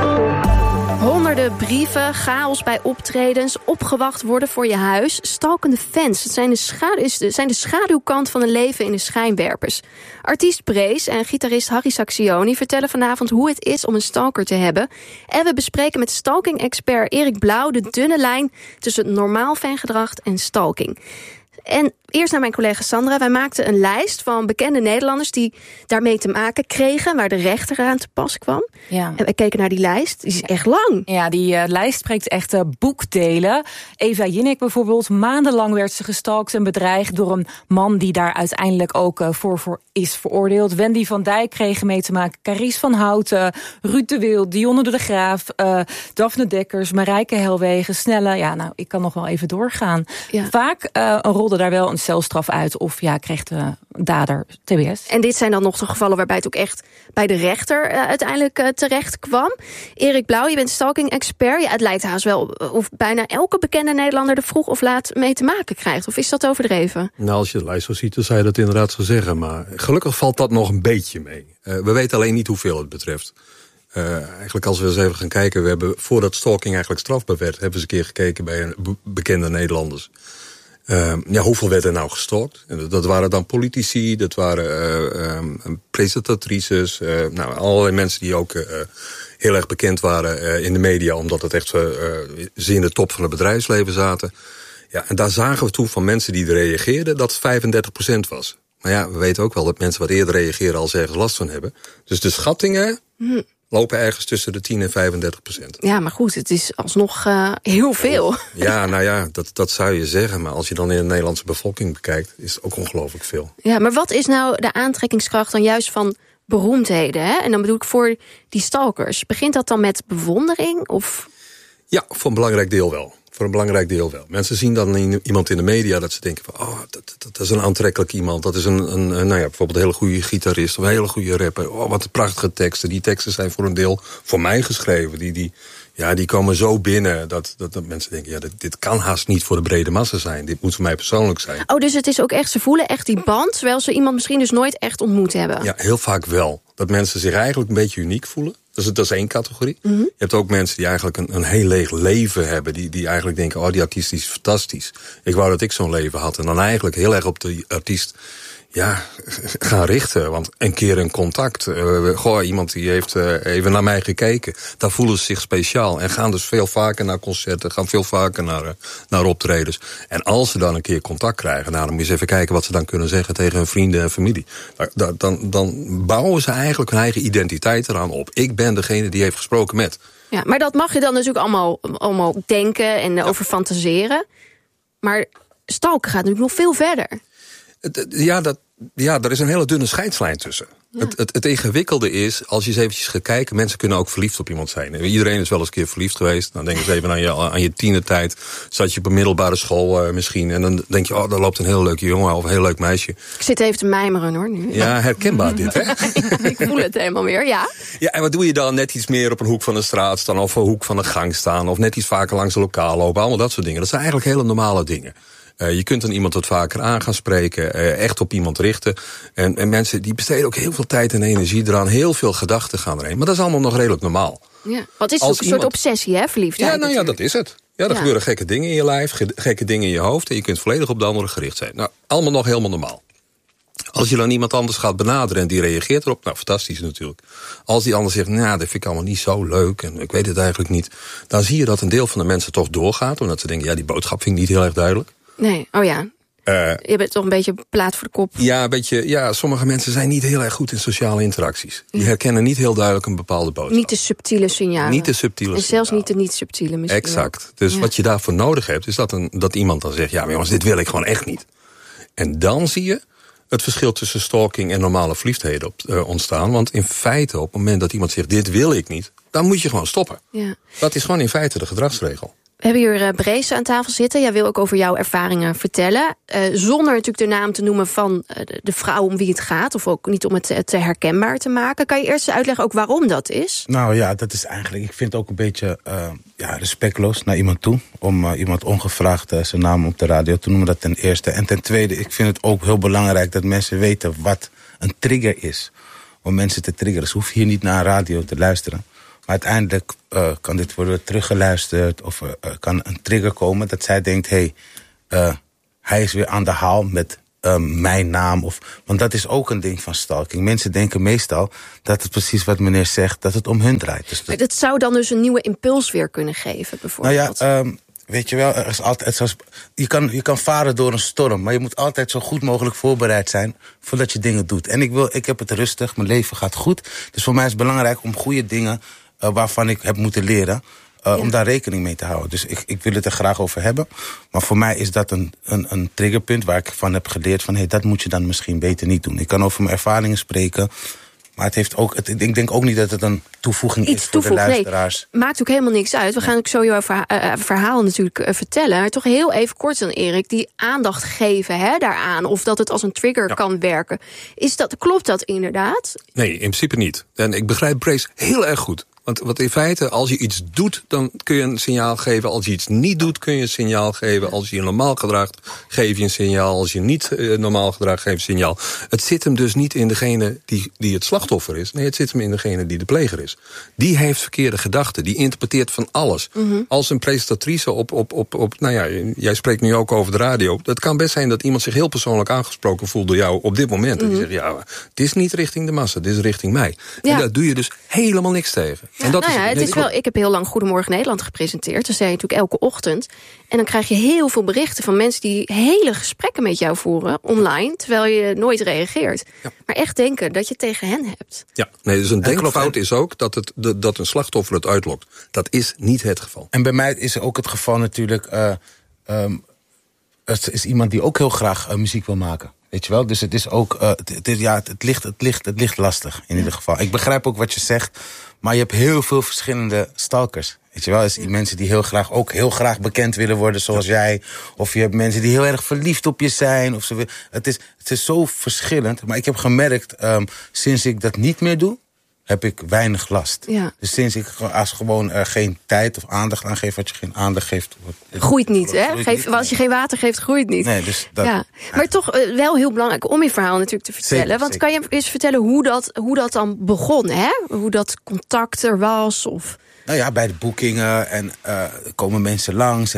Honderden brieven, chaos bij optredens, opgewacht worden voor je huis. Stalkende fans, het zijn de schaduwkant van een leven in de schijnwerpers. Artiest Brees en gitarist Harry Sacksioni vertellen vanavond hoe het is om een stalker te hebben. En we bespreken met stalking-expert Erik Blauw de dunne lijn tussen normaal fangedrag en stalking. En eerst naar mijn collega Sandra. Wij maakten een lijst van bekende Nederlanders die daarmee te maken kregen, waar de rechter aan te pas kwam. Ja. En we keken naar die lijst. Die is echt lang. Ja, die lijst spreekt echt boekdelen. Eva Jinek bijvoorbeeld. Maandenlang werd ze gestalkt en bedreigd door een man die daar uiteindelijk ook voor is veroordeeld. Wendy van Dijk kreeg mee te maken. Carice van Houten, Ruud de Wild, Dionne de Graaf, Daphne Dekkers, Marijke Helwegen, Snelle. Ja, nou, ik kan nog wel even doorgaan. Ja. Vaak rolde daar wel een celstraf uit of kreeg de dader TBS. En dit zijn dan nog de gevallen waarbij het ook echt bij de rechter uiteindelijk terecht kwam. Erik Blauw, je bent stalking-expert. Ja, het lijkt haast wel of bijna elke bekende Nederlander er vroeg of laat mee te maken krijgt. Of is dat overdreven? Nou, als je de lijst zo ziet, dan zou je dat inderdaad zo zeggen. Maar gelukkig valt dat nog een beetje mee. We weten alleen niet hoeveel het betreft. Eigenlijk als we eens even gaan kijken, we hebben voordat stalking eigenlijk strafbaar werd, hebben we eens een keer gekeken bij bekende Nederlanders. Hoeveel werd er nou gestalkt? Dat waren dan politici, dat waren presentatrices, allerlei mensen die ook heel erg bekend waren in de media, omdat het echt ze in de top van het bedrijfsleven zaten. Ja, en daar zagen we toen van mensen die reageerden dat het 35% was. Maar ja, we weten ook wel dat mensen wat eerder reageren als ze ergens last van hebben. Dus de schattingen lopen ergens tussen de 10 en 35%. Ja, maar goed, het is alsnog heel veel. Ja, nou ja, dat zou je zeggen. Maar als je dan in de Nederlandse bevolking bekijkt, is het ook ongelooflijk veel. Ja, maar wat is nou de aantrekkingskracht dan juist van beroemdheden? Hè? En dan bedoel ik voor die stalkers. Begint dat dan met bewondering? Of? Ja, voor een belangrijk deel wel. Voor een belangrijk deel wel. Mensen zien dan iemand in de media dat ze denken van, dat is een aantrekkelijk iemand. Dat is bijvoorbeeld een hele goede gitarist of een hele goede rapper. Oh, wat prachtige teksten. Die teksten zijn voor een deel voor mij geschreven. Die komen zo binnen dat mensen denken, ja, dit kan haast niet voor de brede massa zijn. Dit moet voor mij persoonlijk zijn. Oh, dus het is ook echt, ze voelen echt die band, terwijl ze iemand misschien dus nooit echt ontmoet hebben. Ja, heel vaak wel. Dat mensen zich eigenlijk een beetje uniek voelen. Dat is één categorie. Mm-hmm. Je hebt ook mensen die eigenlijk een heel leeg leven hebben. Die eigenlijk denken, die artiest is fantastisch. Ik wou dat ik zo'n leven had. En dan eigenlijk heel erg op de artiest gaan richten. Want een keer een contact. Iemand die heeft even naar mij gekeken. Daar voelen ze zich speciaal. En gaan dus veel vaker naar concerten. Gaan veel vaker naar optredens. En als ze dan een keer contact krijgen. Dan moet je eens even kijken wat ze dan kunnen zeggen tegen hun vrienden en familie. Dan bouwen ze eigenlijk hun eigen identiteit eraan op. Ik ben degene die heeft gesproken met. Ja, maar dat mag je dan natuurlijk allemaal denken en over fantaseren. Maar stalken gaat natuurlijk nog veel verder. Ja, er is een hele dunne scheidslijn tussen. Ja. Het ingewikkelde is, als je eens eventjes gaat kijken, mensen kunnen ook verliefd op iemand zijn. Iedereen is wel eens een keer verliefd geweest. Dan denk je eens even aan je tienertijd. Zat je op een middelbare school misschien. En dan denk je, daar loopt een heel leuke jongen of een heel leuk meisje. Ik zit even te mijmeren hoor nu. Ja, herkenbaar dit, hè? Ik voel het helemaal weer, ja. Ja, en wat doe je dan? Net iets meer op een hoek van de straat staan, of een hoek van de gang staan, of net iets vaker langs een lokaal lopen. Allemaal dat soort dingen. Dat zijn eigenlijk hele normale dingen. Je kunt dan iemand wat vaker aan gaan spreken, echt op iemand richten. En mensen die besteden ook heel veel tijd en energie eraan. Heel veel gedachten gaan erheen. Maar dat is allemaal nog redelijk normaal. Ja, wat is het ook een soort obsessie, hè, verliefdheid? Ja, dat is het. Ja, er gebeuren gekke dingen in je lijf, gekke dingen in je hoofd. En je kunt volledig op de andere gericht zijn. Nou, allemaal nog helemaal normaal. Als je dan iemand anders gaat benaderen en die reageert erop, nou, fantastisch natuurlijk. Als die ander zegt, dat vind ik allemaal niet zo leuk en ik weet het eigenlijk niet. Dan zie je dat een deel van de mensen toch doorgaat. Omdat ze denken, die boodschap vind ik niet heel erg duidelijk. Nee, je bent toch een beetje plaat voor de kop. Ja, een beetje. Ja, sommige mensen zijn niet heel erg goed in sociale interacties. Die herkennen niet heel duidelijk een bepaalde boodschap. Niet de subtiele signalen. Niet de subtiele signalen. En zelfs niet de niet subtiele misschien. Exact. Dus wat je daarvoor nodig hebt, is dat iemand dan zegt, ja, maar jongens, dit wil ik gewoon echt niet. En dan zie je het verschil tussen stalking en normale verliefdheden ontstaan. Want in feite, op het moment dat iemand zegt, dit wil ik niet, dan moet je gewoon stoppen. Ja. Dat is gewoon in feite de gedragsregel. We hebben hier Brees aan tafel zitten. Jij wil ook over jouw ervaringen vertellen. Zonder natuurlijk de naam te noemen van de vrouw om wie het gaat. Of ook niet om het te herkenbaar te maken. Kan je eerst uitleggen ook waarom dat is? Nou ja, dat is eigenlijk... Ik vind het ook een beetje respectloos naar iemand toe. Om iemand ongevraagd zijn naam op de radio te noemen. Dat ten eerste. En ten tweede, ik vind het ook heel belangrijk dat mensen weten wat een trigger is. Om mensen te triggeren. Ze hoeven hier niet naar een radio te luisteren. Maar uiteindelijk kan dit worden teruggeluisterd of kan een trigger komen dat zij denkt, hij is weer aan de haal met mijn naam. Want dat is ook een ding van stalking. Mensen denken meestal dat het precies wat meneer zegt, dat het om hun draait. Dus dat zou dan dus een nieuwe impuls weer kunnen geven, bijvoorbeeld? Nou ja, weet je wel, er is altijd je kan varen door een storm, maar je moet altijd zo goed mogelijk voorbereid zijn voordat je dingen doet. En ik heb het rustig, mijn leven gaat goed. Dus voor mij is het belangrijk om goede dingen waarvan ik heb moeten leren, om daar rekening mee te houden. Dus ik wil het er graag over hebben. Maar voor mij is dat een triggerpunt waar ik van heb geleerd van, dat moet je dan misschien beter niet doen. Ik kan over mijn ervaringen spreken, maar het heeft ook, ik denk ook niet dat het een toevoeging is voor de luisteraars. Nee, maakt ook helemaal niks uit. We gaan ook zo jouw verhaal natuurlijk vertellen. Maar toch heel even kort dan, Erik, die aandacht geven daaraan, of dat het als een trigger kan werken. Klopt dat inderdaad? Nee, in principe niet. En ik begrijp Brees heel erg goed. Want in feite, als je iets doet, dan kun je een signaal geven. Als je iets niet doet, kun je een signaal geven. Als je je normaal gedraagt, geef je een signaal. Als je niet normaal gedraagt, geef je een signaal. Het zit hem dus niet in degene die het slachtoffer is. Nee, het zit hem in degene die de pleger is. Die heeft verkeerde gedachten. Die interpreteert van alles. Mm-hmm. Als een presentatrice nou ja, jij spreekt nu ook over de radio. Dat kan best zijn dat iemand zich heel persoonlijk aangesproken voelt door jou op dit moment. Mm-hmm. En die zegt, het is niet richting de massa, het is richting mij. Ja. En daar doe je dus helemaal niks tegen. Ja, en dat het is wel. Ik heb heel lang Goedemorgen Nederland gepresenteerd. Dat zei je natuurlijk elke ochtend. En dan krijg je heel veel berichten van mensen die hele gesprekken met jou voeren online, terwijl je nooit reageert. Ja. Maar echt denken dat je tegen hen hebt. Ja, nee, dus een denkfout is ook dat een slachtoffer het uitlokt. Dat is niet het geval. En bij mij is ook het geval natuurlijk, het is iemand die ook heel graag muziek wil maken. Weet je wel? Dus het is ook, het ligt lastig in ieder geval. Ik begrijp ook wat je zegt, maar je hebt heel veel verschillende stalkers. Weet je wel? Dus mensen die heel graag bekend willen worden zoals jij. Of je hebt mensen die heel erg verliefd op je zijn. Het is zo verschillend. Maar ik heb gemerkt, sinds ik dat niet meer doe, heb ik weinig last. Ja. Dus sinds ik gewoon geen tijd of aandacht aan geef, wat je geen aandacht geeft, groeit niet, hè? Als je geen water geeft, groeit niet. Nee, dus dat, ja. Maar toch wel heel belangrijk om je verhaal natuurlijk te vertellen. Zeker, want kan je eens vertellen hoe dat dan begon, hè? Hoe dat contact er was? Of... Nou ja, bij de boekingen en komen mensen langs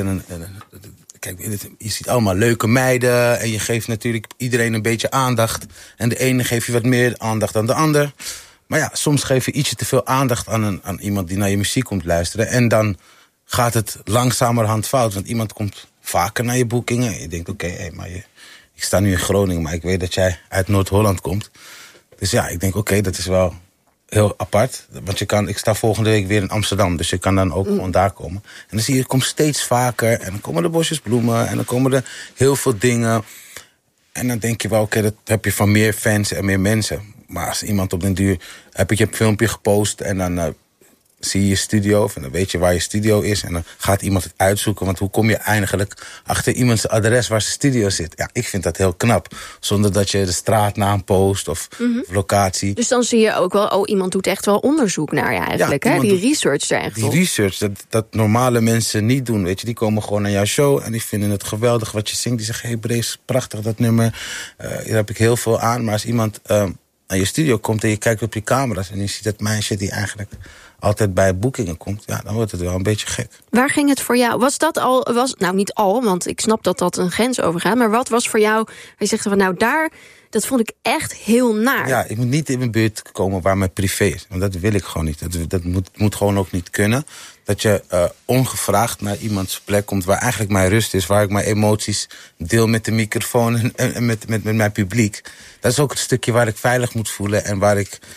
kijk, je ziet allemaal leuke meiden en je geeft natuurlijk iedereen een beetje aandacht. En de ene geeft je wat meer aandacht dan de ander. Maar ja, soms geef je ietsje te veel aandacht aan iemand die naar je muziek komt luisteren. En dan gaat het langzamerhand fout. Want iemand komt vaker naar je boekingen. En je denkt, maar ik sta nu in Groningen, maar ik weet dat jij uit Noord-Holland komt. Dus ja, ik denk, dat is wel heel apart. Want ik sta volgende week weer in Amsterdam. Dus je kan dan ook gewoon daar komen. En dan zie je, het komt steeds vaker. En dan komen er bosjes bloemen. En dan komen er heel veel dingen. En dan denk je wel, dat heb je van meer fans en meer mensen. Maar als iemand op den duur, heb ik je een filmpje gepost en dan zie je je studio, en dan weet je waar je studio is en dan gaat iemand het uitzoeken. Want hoe kom je eigenlijk achter iemands adres waar zijn studio zit? Ja, ik vind dat heel knap. Zonder dat je de straatnaam post of locatie. Dus dan zie je ook wel, iemand doet echt wel onderzoek naar je eigenlijk, hè? Die research er echt op. Die research, dat normale mensen niet doen, weet je. Die komen gewoon naar jouw show en die vinden het geweldig wat je zingt. Die zeggen, hey Brees, prachtig dat nummer. Daar heb ik heel veel aan. Maar als iemand naar je studio komt en je kijkt op je camera's en je ziet dat meisje die eigenlijk altijd bij boekingen komt, ja, dan wordt het wel een beetje gek. Waar ging het voor jou? Was dat al, nou niet al, want ik snap dat een grens overgaat, maar wat was voor jou, waar je zegt van dat vond ik echt heel naar. Ja, ik moet niet in mijn buurt komen waar mijn privé is, want dat wil ik gewoon niet. Dat moet gewoon ook niet kunnen. Dat je ongevraagd naar iemands plek komt waar eigenlijk mijn rust is, waar ik mijn emoties deel met de microfoon en met mijn publiek. Dat is ook het stukje waar ik veilig moet voelen en waar ik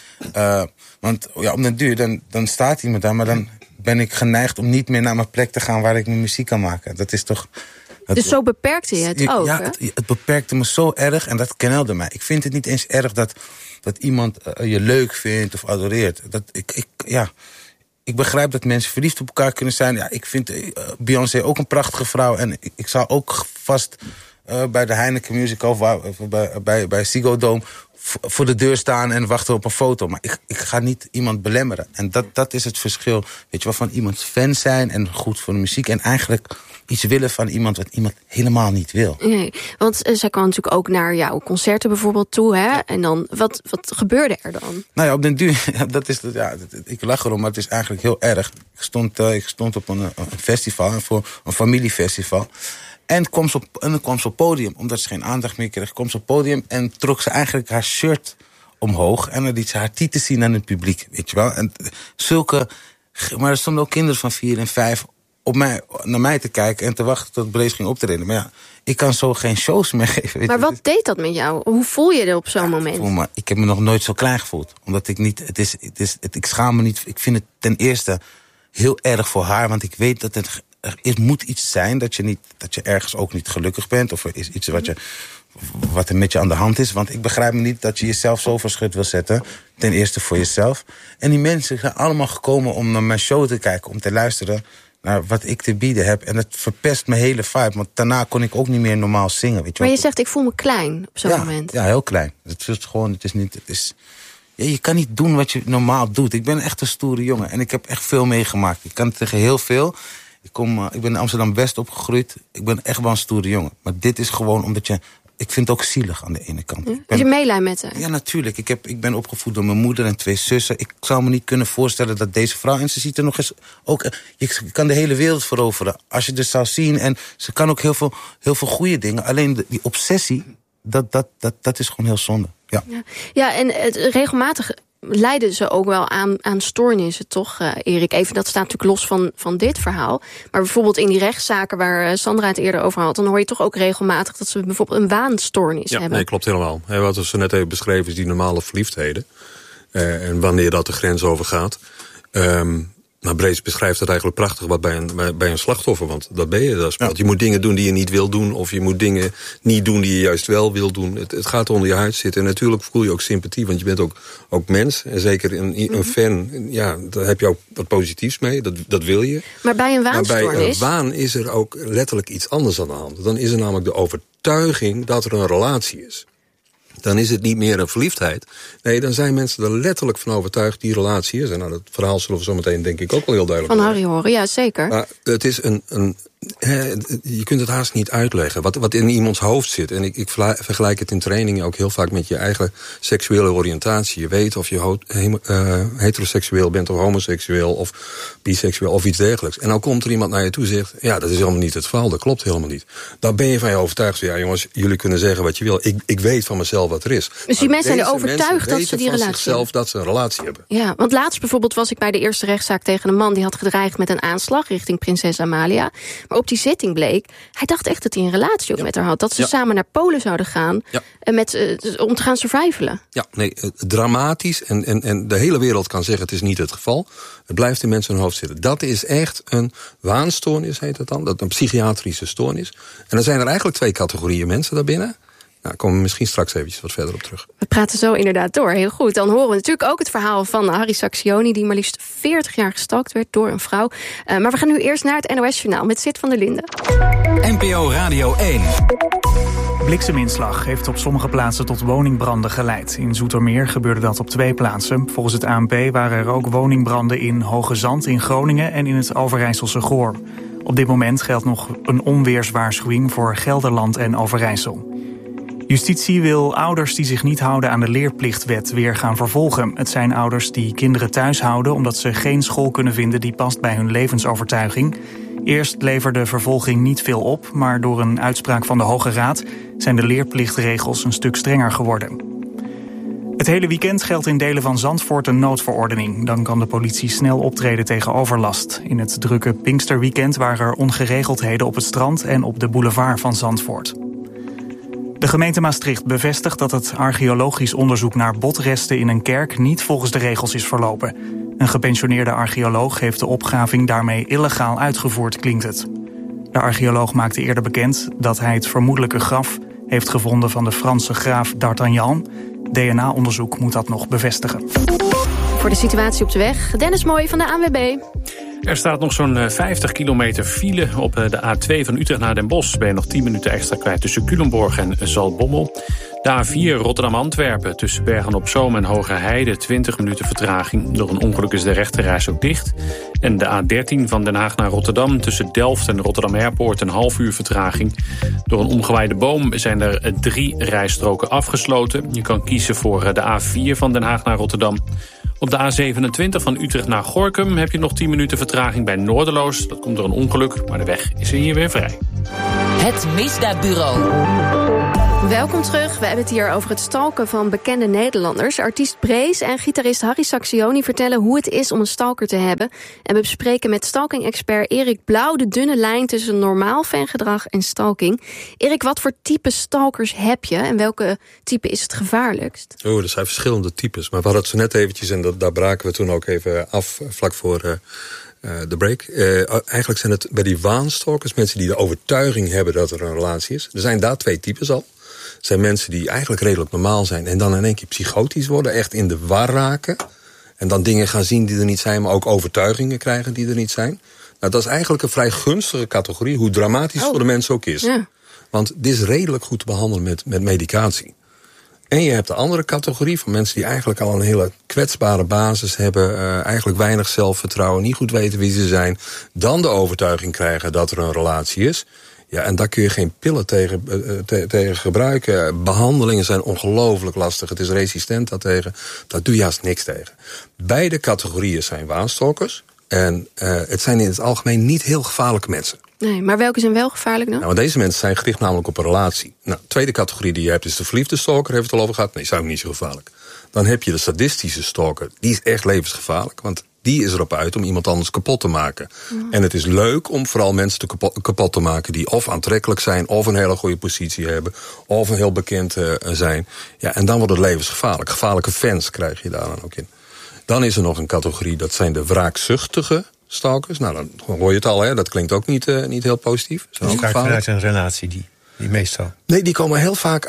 want ja, om den duur, dan staat iemand daar, maar dan ben ik geneigd om niet meer naar mijn plek te gaan waar ik mijn muziek kan maken. Dat is toch Dus zo beperkte je het ook, Ja, het beperkte me zo erg en dat knelde mij. Ik vind het niet eens erg dat iemand je leuk vindt of adoreert. Ik begrijp dat mensen verliefd op elkaar kunnen zijn. Ja, ik vind Beyoncé ook een prachtige vrouw. En ik zou ook vast bij de Heineken Musical, bij Ziggo Dome, voor de deur staan en wachten op een foto. Maar ik ga niet iemand belemmeren. En dat is het verschil. Weet je wel, van iemand fan zijn en goed voor de muziek. En eigenlijk iets willen van iemand wat iemand helemaal niet wil. Nee, want zij kwam natuurlijk ook naar jouw concerten bijvoorbeeld toe. Hè? Ja. En dan, wat gebeurde er dan? Nou ja, op den duur, ik lach erom, maar het is eigenlijk heel erg. Ik stond op een festival, voor een familiefestival. En kwam ze op het podium, omdat ze geen aandacht meer kreeg. Kwam ze op het podium en trok ze eigenlijk haar shirt omhoog. En dan liet ze haar tieten zien aan het publiek, weet je wel. En maar er stonden ook kinderen van 4 en 5 naar mij te kijken en te wachten tot Brees ging optreden. Maar ja, ik kan zo geen shows meer geven. Maar wat deed dat met jou? Hoe voel je je op zo'n moment? Ik heb me nog nooit zo klein gevoeld. Omdat ik niet, ik schaam me niet. Ik vind het ten eerste heel erg voor haar, want ik weet dat er moet iets zijn dat je ergens ook niet gelukkig bent. Of er is iets wat er met je aan de hand is. Want ik begrijp me niet dat je jezelf zo verschut wil zetten. Ten eerste voor jezelf. En die mensen zijn allemaal gekomen om naar mijn show te kijken, om te luisteren naar wat ik te bieden heb. En het verpest mijn hele vibe. Want daarna kon ik ook niet meer normaal zingen. Weet je maar je zegt, ik voel me klein op zo'n moment. Ja, heel klein. Je kan niet doen wat je normaal doet. Ik ben echt een stoere jongen. En ik heb echt veel meegemaakt. Ik kan tegen heel veel. Ik ben in Amsterdam-West opgegroeid. Ik ben echt wel een stoere jongen. Maar dit is gewoon omdat ik vind het ook zielig aan de ene kant. Heb je meelij met haar? Ja, natuurlijk. Ik ben opgevoed door mijn moeder en 2 zussen. Ik zou me niet kunnen voorstellen dat deze vrouw, en ze ziet er nog eens ook, je kan de hele wereld veroveren. Als je dus zou zien, en ze kan ook heel veel goede dingen. Alleen die obsessie, dat is gewoon heel zonde. Ja, en regelmatig leiden ze ook wel aan stoornissen, toch, Erik? Even, dat staat natuurlijk los van dit verhaal. Maar bijvoorbeeld in die rechtszaken waar Sandra het eerder over had, dan hoor je toch ook regelmatig dat ze bijvoorbeeld een waanstoornis hebben. Nee, klopt helemaal. Wat ze net even beschreven is die normale verliefdheden. En wanneer dat de grens overgaat. Maar Brees beschrijft het eigenlijk prachtig wat bij een slachtoffer. Want dat ben je. Dat speelt. Ja. Je moet dingen doen die je niet wil doen. Of je moet dingen niet doen die je juist wel wil doen. Het gaat onder je huid zitten. En natuurlijk voel je ook sympathie. Want je bent ook mens. En zeker een fan. Ja, daar heb je ook wat positiefs mee. Dat wil je. Maar bij een waanstoornis? Maar bij een waan is er ook letterlijk iets anders aan de hand. Dan is er namelijk de overtuiging dat er een relatie is. Dan is het niet meer een verliefdheid. Nee, dan zijn mensen er letterlijk van overtuigd die relatie is. En nou, dat verhaal zullen we zo meteen denk ik ook wel heel duidelijk van Harry horen, ja zeker. Maar het is je kunt het haast niet uitleggen. Wat in iemands hoofd zit. En ik vergelijk het in trainingen ook heel vaak met je eigen seksuele oriëntatie. Je weet of je heteroseksueel bent of homoseksueel of biseksueel of iets dergelijks. En dan komt er iemand naar je toe en zegt, ja, dat is helemaal niet het verhaal. Dat klopt helemaal niet. Dan ben je van je overtuigd. Ja, jongens, jullie kunnen zeggen wat je wil. Ik weet van mezelf wat er is. Dus die mensen zijn er overtuigd dat ze die relatie zichzelf dat ze een relatie hebben. Ja, want laatst bijvoorbeeld was ik bij de eerste rechtszaak tegen een man die had gedreigd met een aanslag richting prinses Amalia. Maar op die zitting bleek, hij dacht echt dat hij een relatie ook met haar had. Dat ze samen naar Polen zouden gaan om te gaan survivalen. Ja, nee, dramatisch. En de hele wereld kan zeggen, het is niet het geval. Het blijft in mensen hun hoofd zitten. Dat is echt een waanstoornis, heet het dan. Dat een psychiatrische stoornis. En dan zijn er eigenlijk 2 categorieën mensen daarbinnen. Nou, daar komen we misschien straks eventjes wat verder op terug. We praten zo inderdaad door. Heel goed. Dan horen we natuurlijk ook het verhaal van Harry Sacksioni, die maar liefst 40 jaar gestalkt werd door een vrouw. Maar we gaan nu eerst naar het NOS-journaal met Sid van der Linden. NPO Radio 1. Blikseminslag heeft op sommige plaatsen tot woningbranden geleid. In Zoetermeer gebeurde dat op 2 plaatsen. Volgens het ANP waren er ook woningbranden in Hoge Zand in Groningen en in het Overijsselse Goor. Op dit moment geldt nog een onweerswaarschuwing voor Gelderland en Overijssel. Justitie wil ouders die zich niet houden aan de leerplichtwet weer gaan vervolgen. Het zijn ouders die kinderen thuis houden omdat ze geen school kunnen vinden die past bij hun levensovertuiging. Eerst leverde vervolging niet veel op, maar door een uitspraak van de Hoge Raad zijn de leerplichtregels een stuk strenger geworden. Het hele weekend geldt in delen van Zandvoort een noodverordening. Dan kan de politie snel optreden tegen overlast. In het drukke Pinksterweekend waren er ongeregeldheden op het strand en op de boulevard van Zandvoort. De gemeente Maastricht bevestigt dat het archeologisch onderzoek naar botresten in een kerk niet volgens de regels is verlopen. Een gepensioneerde archeoloog heeft de opgraving daarmee illegaal uitgevoerd, klinkt het. De archeoloog maakte eerder bekend dat hij het vermoedelijke graf heeft gevonden van de Franse graaf d'Artagnan. DNA-onderzoek moet dat nog bevestigen. Voor de situatie op de weg, Dennis Mooij van de ANWB. Er staat nog zo'n 50 kilometer file op de A2 van Utrecht naar Den Bosch. Ben je nog 10 minuten extra kwijt tussen Culemborg en Zaltbommel. De A4 Rotterdam-Antwerpen tussen Bergen-op-Zoom en Hogerheide 20 minuten vertraging. Door een ongeluk is de rechterreis ook dicht. En de A13 van Den Haag naar Rotterdam tussen Delft en Rotterdam Airport een half uur vertraging. Door een omgewaaide boom zijn er 3 rijstroken afgesloten. Je kan kiezen voor de A4 van Den Haag naar Rotterdam. Op de A27 van Utrecht naar Gorinchem heb je nog 10 minuten vertraging bij Noorderloos. Dat komt door een ongeluk, maar de weg is hier weer vrij. Het Misdaadbureau. Welkom terug. We hebben het hier over het stalken van bekende Nederlanders. Artiest Brees en gitarist Harry Sacksioni vertellen hoe het is om een stalker te hebben. En we bespreken met stalking-expert Erik Blauw de dunne lijn tussen normaal fangedrag en stalking. Erik, wat voor type stalkers heb je en welke type is het gevaarlijkst? Er zijn verschillende types, maar we hadden het zo net eventjes en daar braken we toen ook even af vlak voor de break. Eigenlijk zijn het bij die waanstalkers mensen die de overtuiging hebben dat er een relatie is. Er zijn daar 2 types al. Er zijn mensen die eigenlijk redelijk normaal zijn en dan in één keer psychotisch worden, echt in de war raken. En dan dingen gaan zien die er niet zijn, maar ook overtuigingen krijgen die er niet zijn. Nou, dat is eigenlijk een vrij gunstige categorie, hoe dramatisch voor de mensen ook is. Ja. Want dit is redelijk goed te behandelen met medicatie. En je hebt de andere categorie van mensen die eigenlijk al een hele kwetsbare basis hebben, eigenlijk weinig zelfvertrouwen, niet goed weten wie ze zijn, dan de overtuiging krijgen dat er een relatie is. Ja, en daar kun je geen pillen tegen gebruiken. Behandelingen zijn ongelooflijk lastig. Het is resistent daartegen. Daar doe je haast niks tegen. Beide categorieën zijn waanstalkers. En het zijn in het algemeen niet heel gevaarlijke mensen. Nee, maar welke zijn wel gevaarlijk dan? Nou, want deze mensen zijn gericht namelijk op een relatie. Nou, tweede categorie die je hebt is de verliefde stalker. Heeft het al over gehad? Nee, is ook niet zo gevaarlijk. Dan heb je de sadistische stalker. Die is echt levensgevaarlijk, want die is erop uit om iemand anders kapot te maken. Mm. En het is leuk om vooral mensen kapot te maken die of aantrekkelijk zijn, of een hele goede positie hebben, of een heel bekend zijn. Ja, en dan wordt het levensgevaarlijk. Gevaarlijke fans krijg je daar dan ook in. Dan is er nog een categorie, dat zijn de wraakzuchtige stalkers. Nou, dan hoor je het al, hè? Dat klinkt ook niet heel positief. Dat is vaak vanuit een relatie die meestal. Nee, die komen heel vaak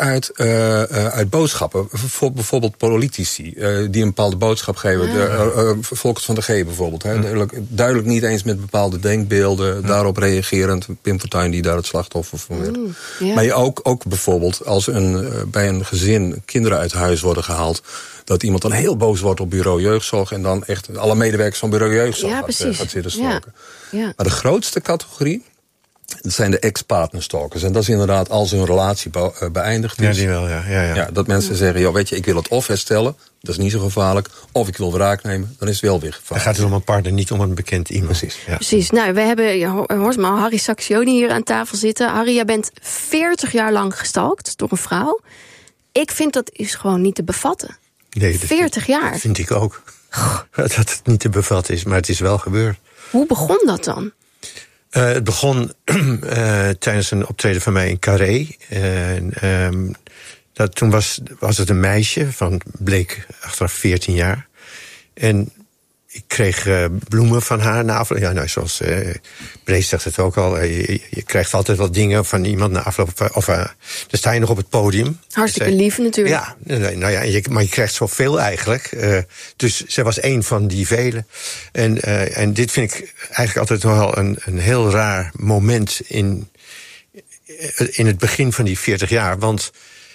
uit boodschappen. Bijvoorbeeld politici die een bepaalde boodschap geven. Volkert van der G bijvoorbeeld. Hè. Duidelijk niet eens met bepaalde denkbeelden. Daarop reagerend. Pim Fortuyn die daar het slachtoffer van werd. Maar je ook bijvoorbeeld als bij een gezin kinderen uit huis worden gehaald, dat iemand dan heel boos wordt op bureau jeugdzorg en dan echt alle medewerkers van bureau jeugdzorg gaat zitten stalken. Ja. Maar de grootste categorie, dat zijn de ex-partnerstalkers. En dat is inderdaad als hun relatie beëindigd is. Ja, die wel, ja. Dat mensen zeggen, joh, weet je, ik wil het of herstellen, dat is niet zo gevaarlijk, of ik wil wraak nemen, dan is het wel weer gevaarlijk. Dan gaat het om een partner, niet om een bekend iemand. Precies. Ja. Precies. Nou, we hebben, je hoort maar, Harry Sacksioni hier aan tafel zitten. Harry, jij bent 40 jaar lang gestalkt door een vrouw. Ik vind dat is gewoon niet te bevatten. Nee, 40 jaar. Dat vind ik ook. Dat het niet te bevatten is, maar het is wel gebeurd. Hoe begon dat dan? Het begon tijdens een optreden van mij in Carré. Toen was het een meisje van, bleek achteraf 14 jaar. En ik kreeg bloemen van haar na afloop. Ja, nou, zoals Brees zegt het ook al. Je krijgt altijd wat dingen van iemand na afloop. Dan sta je nog op het podium. Hartstikke lief natuurlijk. Ja, nou ja, maar je krijgt zoveel eigenlijk. Dus zij was één van die velen. En dit vind ik eigenlijk altijd wel een heel raar moment in het begin van die 40 jaar. Want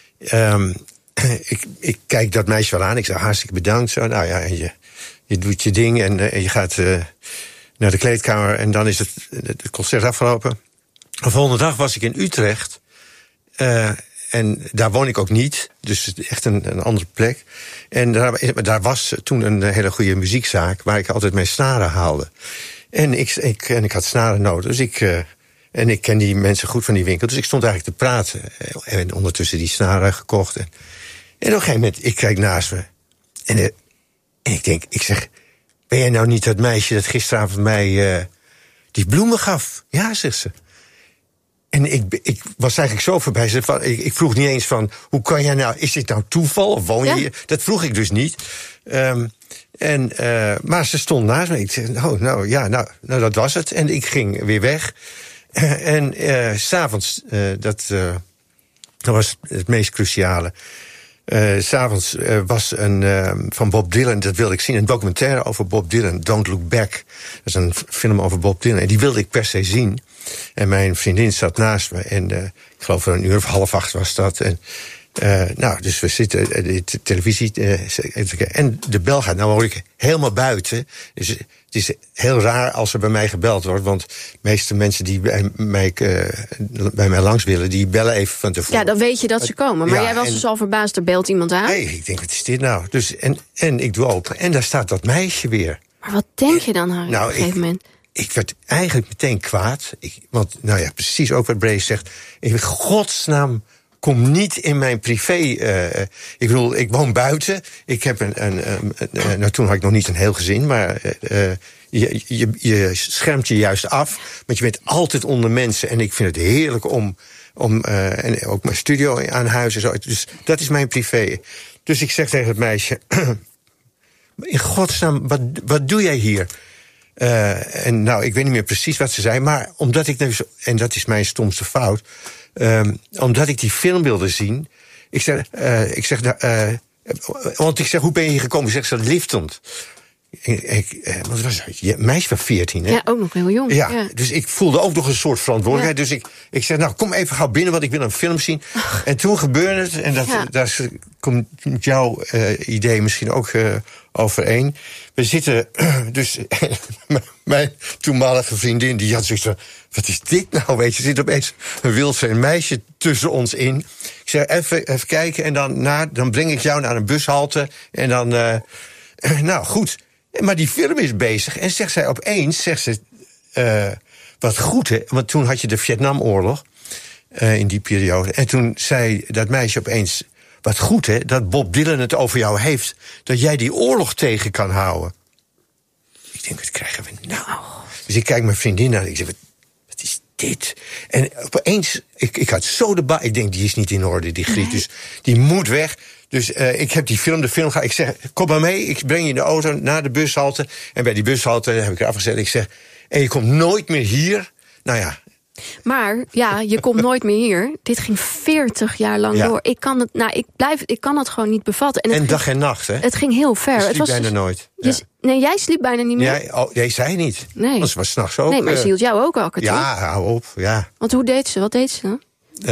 ik kijk dat meisje wel aan. Ik zeg hartstikke bedankt. Zo, nou ja, je doet je ding en je gaat naar de kleedkamer en dan is het concert afgelopen. De volgende dag was ik in Utrecht. En daar woon ik ook niet, dus echt een andere plek. En daar was toen een hele goede muziekzaak waar ik altijd mijn snaren haalde. En ik had snaren nodig, dus en ik ken die mensen goed van die winkel, dus ik stond eigenlijk te praten. En ondertussen die snaren gekocht. En op een gegeven moment, ik kijk naast me. En ik zeg, ben jij nou niet dat meisje dat gisteravond mij die bloemen gaf? Ja, zegt ze. En ik was eigenlijk zo voorbij. Ik vroeg niet eens van, hoe kan jij nou, is dit nou toeval of woon je hier? Dat vroeg ik dus niet. Maar ze stond naast me. Ik zei, nou, dat was het. En ik ging weer weg. En 's avonds, dat was het meest cruciale. 's avonds was van Bob Dylan, dat wilde ik zien, een documentaire over Bob Dylan, Don't Look Back. Dat is een film over Bob Dylan. En die wilde ik per se zien. En mijn vriendin zat naast me. En ik geloof dat 7:30 was dat. En dus we zitten de televisie. En de bel gaat. Nou word ik helemaal buiten. Dus het is heel raar als er bij mij gebeld wordt. Want de meeste mensen die bij mij langs willen, die bellen even van tevoren. Ja, dan weet je dat ze komen. Maar jij was dus al verbaasd, er belt iemand aan. Nee, ik denk, wat is dit nou? Dus, en ik doe open. En daar staat dat meisje weer. Maar wat denk je dan, Harry, op een gegeven moment? Ik werd eigenlijk meteen kwaad. Want, precies ook wat Brace zegt. In godsnaam, kom niet in mijn privé. Ik bedoel, ik woon buiten. Ik heb toen had ik nog niet een heel gezin, maar je schermt je juist af. Want je bent altijd onder mensen. En ik vind het heerlijk om en ook mijn studio aan huis en zo. Dus dat is mijn privé. Dus ik zeg tegen het meisje, in godsnaam, wat doe jij hier? En ik weet niet meer precies wat ze zei, maar omdat ik dus, en dat is mijn stomste fout, omdat ik die film wilde zien, want ik zeg, hoe ben je hier gekomen? Zegt ze, liftend. Want het was een meisje van 14, hè? Ja, ook nog heel jong. Ja, dus ik voelde ook nog een soort verantwoordelijkheid. Ja. Dus ik zei, kom even gauw binnen, want ik wil een film zien. En toen gebeurde het, en daar komt jouw idee misschien ook overeen. We zitten dus, mijn toenmalige vriendin, die had zoiets van, wat is dit nou, weet je? Er zit opeens een wildvreemd meisje tussen ons in. Ik zei, even kijken, en dan breng ik jou naar een bushalte. En dan, goed. Maar die film is bezig. En zegt zij opeens, wat goed, hè? Want toen had je de Vietnamoorlog, in die periode. En toen zei dat meisje opeens, wat goed, hè, dat Bob Dylan het over jou heeft, dat jij die oorlog tegen kan houden. Ik denk, wat krijgen we nou? Dus ik kijk mijn vriendin aan en ik zeg, wat is dit? En opeens, ik had zo ik denk, die is niet in orde, die Griet. Dus die moet weg. Dus ik heb de film ik zeg, kom maar mee, ik breng je in de auto naar de bushalte. En bij die bushalte heb ik afgezet, ik zeg, en je komt nooit meer hier. Nou ja. Maar ja, je komt nooit meer hier. Dit ging 40 jaar lang door. Ik kan het gewoon niet bevatten. En dag en nacht, hè? Het ging heel ver. Ik sliep bijna nooit. Nee, jij sliep bijna niet meer? Nee, zij niet. Nee. Want ze was 's nachts ook. Nee, maar ze hield jou ook wakker, toch? Ja, hou op, ja. Want hoe deed ze? Wat deed ze dan?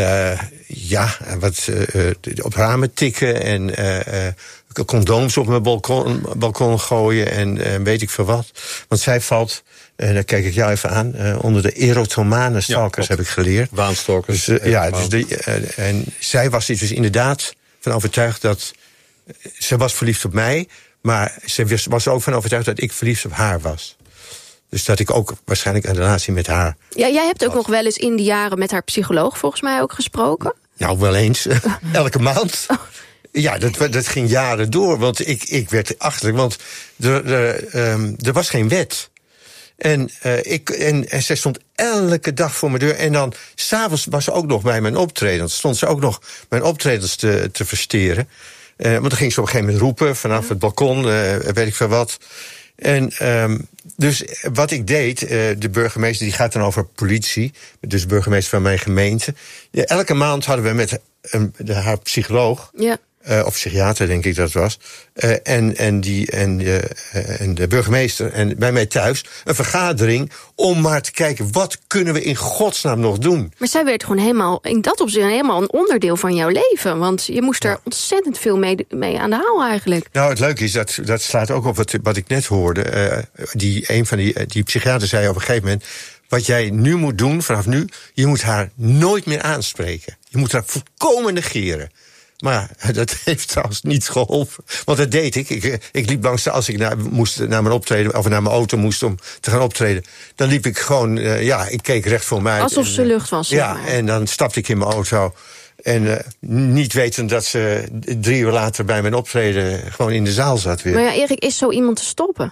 Op ramen tikken en condooms op mijn balkon gooien en weet ik veel wat. Want zij valt, dan kijk ik jou even aan, onder de erotomane stalkers, heb ik geleerd. Waanstalkers. En zij was dus inderdaad van overtuigd dat ze was verliefd op mij, maar ze was ook van overtuigd dat ik verliefd op haar was. Dus dat ik ook waarschijnlijk een relatie met haar. Ja, jij hebt ook nog wel eens in die jaren met haar psycholoog volgens mij ook gesproken. Nou, wel eens. Elke maand. Ja, dat ging jaren door. Want ik werd achterlijk. Want er was geen wet. En zij stond elke dag voor mijn deur. En dan, 's avonds was ze ook nog bij mijn optredens. Stond ze ook nog mijn optredens te versteren. Want dan ging ze op een gegeven moment roepen vanaf het balkon. Weet ik veel wat. En dus wat ik deed, de burgemeester, die gaat dan over politie, dus de burgemeester van mijn gemeente. Ja, elke maand hadden we met haar psycholoog, of psychiater denk ik dat was, en de burgemeester en bij mij thuis een vergadering om maar te kijken, wat kunnen we in godsnaam nog doen? Maar zij werd gewoon helemaal, in dat opzicht, helemaal een onderdeel van jouw leven. Want je moest er ontzettend veel mee aan de haal eigenlijk. Nou, het leuke is, dat slaat ook op wat ik net hoorde. Een van die psychiater zei op een gegeven moment, wat jij nu moet doen, vanaf nu, je moet haar nooit meer aanspreken. Je moet haar volkomen negeren. Maar dat heeft trouwens niet geholpen. Want dat deed ik. Ik liep langs, als ik moest naar mijn optreden, of naar mijn auto moest om te gaan optreden, dan liep ik gewoon, ik keek recht voor mij uit. Alsof ze lucht was. Ja, en dan stapte ik in mijn auto. En niet weten dat ze 3 uur later bij mijn optreden gewoon in de zaal zat weer. Maar ja, Erik, is zo iemand te stoppen?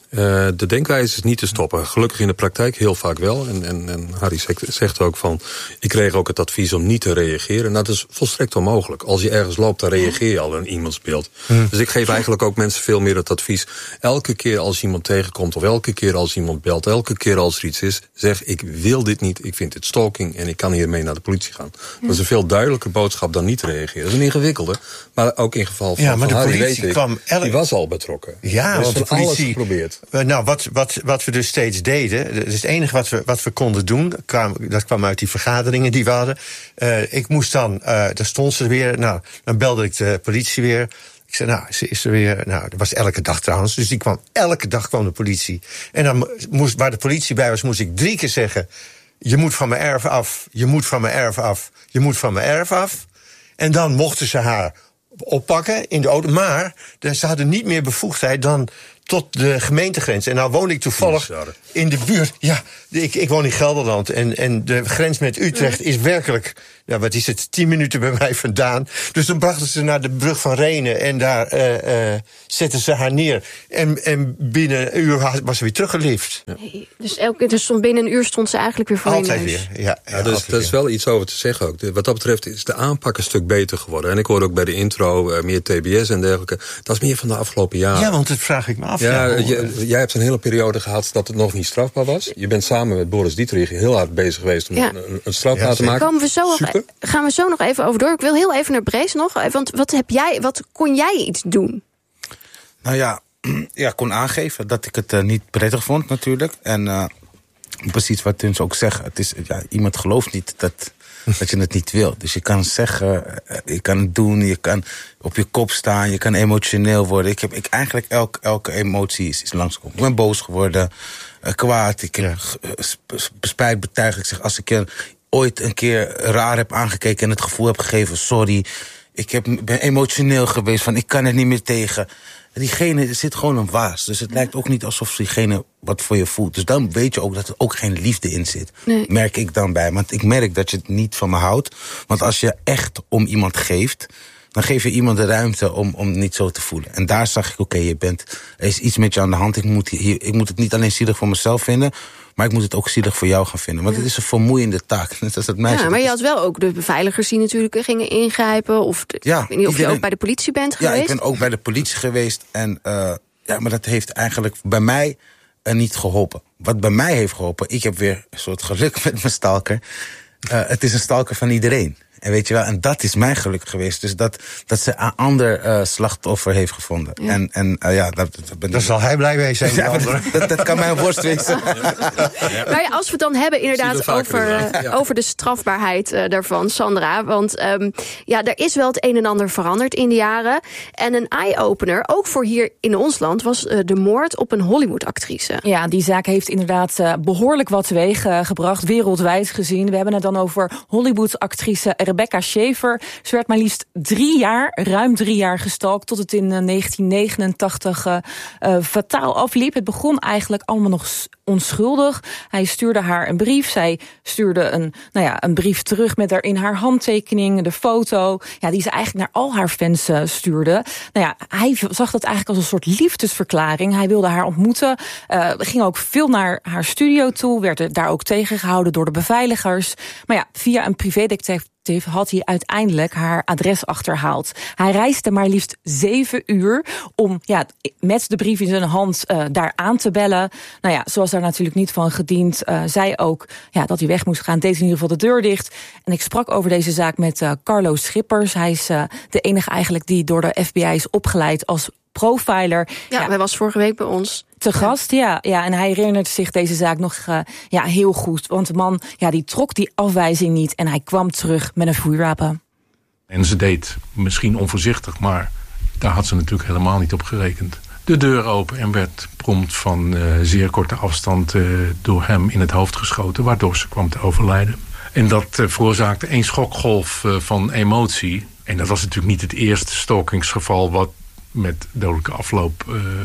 De denkwijze is niet te stoppen. Gelukkig in de praktijk heel vaak wel. En Harry zegt ook van... ik kreeg ook het advies om niet te reageren. Nou, dat is volstrekt onmogelijk. Als je ergens loopt, dan reageer je al in iemands beeld. Dus ik geef eigenlijk ook mensen veel meer het advies... elke keer als iemand tegenkomt of elke keer als iemand belt... elke keer als er iets is, zeg ik wil dit niet, ik vind dit stalking... en ik kan hiermee naar de politie gaan. Dat is een veel duidelijker boodschap dan niet reageren. Dat is een ingewikkelde, maar ook in geval van maar de Harry politie kwam... die was al betrokken. Ja, want de politie... alles geprobeerd. Nou, wat we dus steeds deden... dus het enige wat we konden doen... dat kwam uit die vergaderingen die we hadden. Ik moest dan... daar stond ze weer. Nou, dan belde ik de politie weer. Ik zei, ze is er weer. Nou, dat was elke dag trouwens. Dus elke dag kwam de politie. En dan waar de politie bij was, moest ik 3 keer zeggen... je moet van mijn erf af, je moet van mijn erf af... je moet van mijn erf af. En dan mochten ze haar oppakken in de auto. Maar ze hadden niet meer bevoegdheid dan... tot de gemeentegrens. En nou woon ik toevallig in de buurt. Ja, ik woon in Gelderland. En de grens met Utrecht is werkelijk... ja, wat is het, 10 minuten bij mij vandaan. Dus dan brachten ze naar de brug van Renen... en daar zetten ze haar neer. En binnen een uur was ze weer teruggelift. Ja. Dus binnen een uur stond ze eigenlijk weer voor je neus. Altijd weer, ja. Dat is wel iets over te zeggen ook. Wat dat betreft is de aanpak een stuk beter geworden. En ik hoor ook bij de intro meer TBS en dergelijke. Dat is meer van de afgelopen jaren. Ja, want dat vraag ik me af. Ja, jij hebt een hele periode gehad dat het nog niet strafbaar was. Je bent samen met Boris Dietrich heel hard bezig geweest om een strafbaar te maken. Gaan we zo nog even over door. Ik wil heel even naar Brees nog. Want wat kon jij iets doen? Nou ja, ik kon aangeven dat ik het niet prettig vond natuurlijk. En precies wat Tuns ook zegt. Het is, iemand gelooft niet dat je het niet wil. Dus je kan zeggen, je kan het doen, je kan op je kop staan, je kan emotioneel worden. Eigenlijk elke emotie is langskomen. Ik ben boos geworden, kwaad. Ik heb spijt betuigd. Ik zeg, als ik ooit een keer raar heb aangekeken en het gevoel heb gegeven, sorry. Ben emotioneel geweest, van ik kan er niet meer tegen. Diegene zit gewoon een waas. Dus het lijkt ook niet alsof diegene wat voor je voelt. Dus dan weet je ook dat er ook geen liefde in zit. Nee. Merk ik dan bij. Want ik merk dat je het niet van me houdt. Want als je echt om iemand geeft, dan geef je iemand de ruimte om niet zo te voelen. En daar zag ik, er is iets met je aan de hand. Ik moet het niet alleen zielig voor mezelf vinden, maar ik moet het ook zielig voor jou gaan vinden. Want het is een vermoeiende taak. Net als dat meisje. Maar je had wel ook de beveiligers die natuurlijk gingen ingrijpen. Of ik weet niet of je ook bij de politie bent geweest. Ja, ik ben ook bij de politie geweest. En maar dat heeft eigenlijk bij mij niet geholpen. Wat bij mij heeft geholpen, ik heb weer een soort geluk met mijn stalker. Het is een stalker van iedereen. En weet je wel, en dat is mijn geluk geweest. Dus dat ze een ander slachtoffer heeft gevonden. Ja. Daar zal hij blij mee zijn. Ja, dat kan mijn worst wezen. Maar als we het dan hebben inderdaad over de strafbaarheid daarvan, Sandra. Want er is wel het een en ander veranderd in de jaren. En een eye-opener, ook voor hier in ons land, was de moord op een Hollywood-actrice. Ja, die zaak heeft inderdaad behoorlijk wat teweeg gebracht, wereldwijd gezien. We hebben het dan over Hollywood-actrice Rebecca Schaeffer. Ze werd maar liefst ruim 3 jaar gestalkt, tot het in 1989 fataal afliep. Het begon eigenlijk allemaal nog onschuldig. Hij stuurde haar een brief. Zij stuurde een brief terug met daarin haar handtekening, de foto, die ze eigenlijk naar al haar fans stuurde. Hij zag dat eigenlijk als een soort liefdesverklaring. Hij wilde haar ontmoeten. Ging ook veel naar haar studio toe. Werd daar ook tegengehouden door de beveiligers. Maar via een privédetective had hij uiteindelijk haar adres achterhaald. Hij reisde maar liefst 7 uur om met de brief in zijn hand daar aan te bellen. Ze was daar natuurlijk niet van gediend. Zei ook dat hij weg moest gaan. Deed in ieder geval de deur dicht. En ik sprak over deze zaak met Carlo Schippers. Hij is de enige eigenlijk die door de FBI is opgeleid als profiler. Hij was vorige week bij ons te gast, ja. En hij herinnert zich deze zaak nog heel goed. Want de man die trok die afwijzing niet en hij kwam terug met een vuurwapen. En ze deed misschien onvoorzichtig, maar daar had ze natuurlijk helemaal niet op gerekend. De deur open en werd prompt van zeer korte afstand door hem in het hoofd geschoten, waardoor ze kwam te overlijden. En dat veroorzaakte een schokgolf van emotie. En dat was natuurlijk niet het eerste stalkingsgeval wat met dodelijke afloop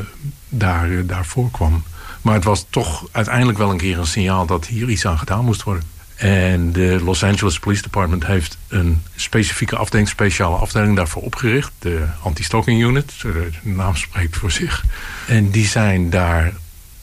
daar voorkwam. Maar het was toch uiteindelijk wel een keer een signaal dat hier iets aan gedaan moest worden. En de Los Angeles Police Department heeft een speciale afdeling daarvoor opgericht. De Anti-Stalking Unit, de naam spreekt voor zich. En die zijn daar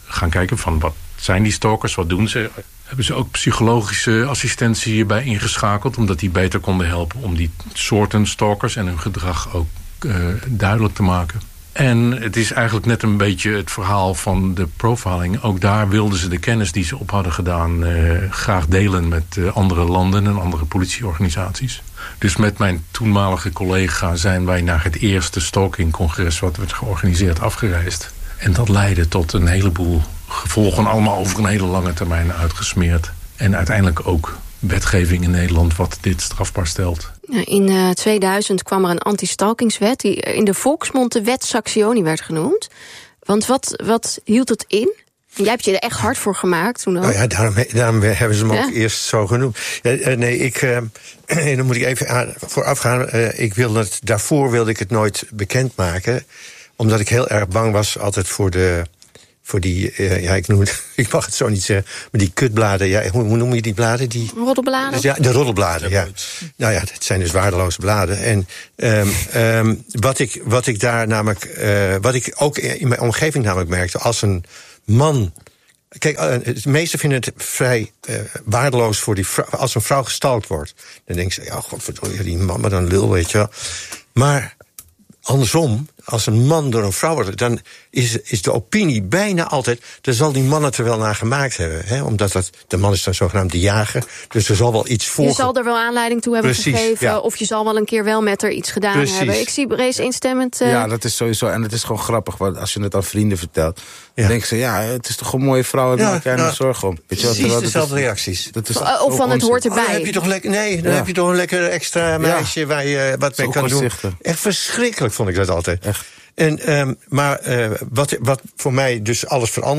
gaan kijken van wat zijn die stalkers, wat doen ze. Hebben ze ook psychologische assistentie hierbij ingeschakeld, omdat die beter konden helpen om die soorten stalkers en hun gedrag ook duidelijk te maken. En het is eigenlijk net een beetje het verhaal van de profiling. Ook daar wilden ze de kennis die ze op hadden gedaan graag delen met andere landen en andere politieorganisaties. Dus met mijn toenmalige collega zijn wij naar het eerste stalkingcongres wat werd georganiseerd afgereisd. En dat leidde tot een heleboel gevolgen, allemaal over een hele lange termijn uitgesmeerd. En uiteindelijk ook wetgeving in Nederland wat dit strafbaar stelt. In 2000 kwam er een anti-stalkingswet die in de volksmond de wet Saxioni werd genoemd. Want wat hield het in? En jij hebt je er echt hard voor gemaakt toen ook. Nou ja, daarom hebben ze hem ook eerst zo genoemd. Dan moet ik even vooraf gaan. Daarvoor wilde ik het nooit bekendmaken, omdat ik heel erg bang was altijd voor die, ik mag het zo niet zeggen, maar die kutbladen, ja, hoe noem je die bladen? Die roddelbladen? Dus ja, de roddelbladen, ja. Nou ja, het zijn dus waardeloze bladen. En wat ik daar namelijk, wat ik ook in mijn omgeving namelijk merkte, als een man. Kijk, de meesten vinden het vrij waardeloos voor die vrouw, als een vrouw gestalkt wordt. Dan denken ze, ja, godverdomme, die man, maar dan lul, weet je wel. Maar andersom, als een man door een vrouw wordt, dan is de opinie bijna altijd, daar zal die man het er wel naar gemaakt hebben. Hè? Omdat de man is dan zogenaamd de jager, dus er zal wel iets voor. Je zal er wel aanleiding toe hebben gegeven, of je zal wel een keer wel met er iets gedaan hebben. Ik zie Brees instemmend. Ja, dat is sowieso, en het is gewoon grappig, want als je het aan vrienden vertelt, dan denken ze, ja, het is toch een mooie vrouw, daar maak jij nou zorgen om. Weet je wat, precies dezelfde reacties. Of van het hoort erbij. Dan heb je toch heb je toch een lekker extra meisje waar je wat mee kan doen. Echt verschrikkelijk vond ik dat altijd. Echt. Maar wat voor mij dus alles veranderde.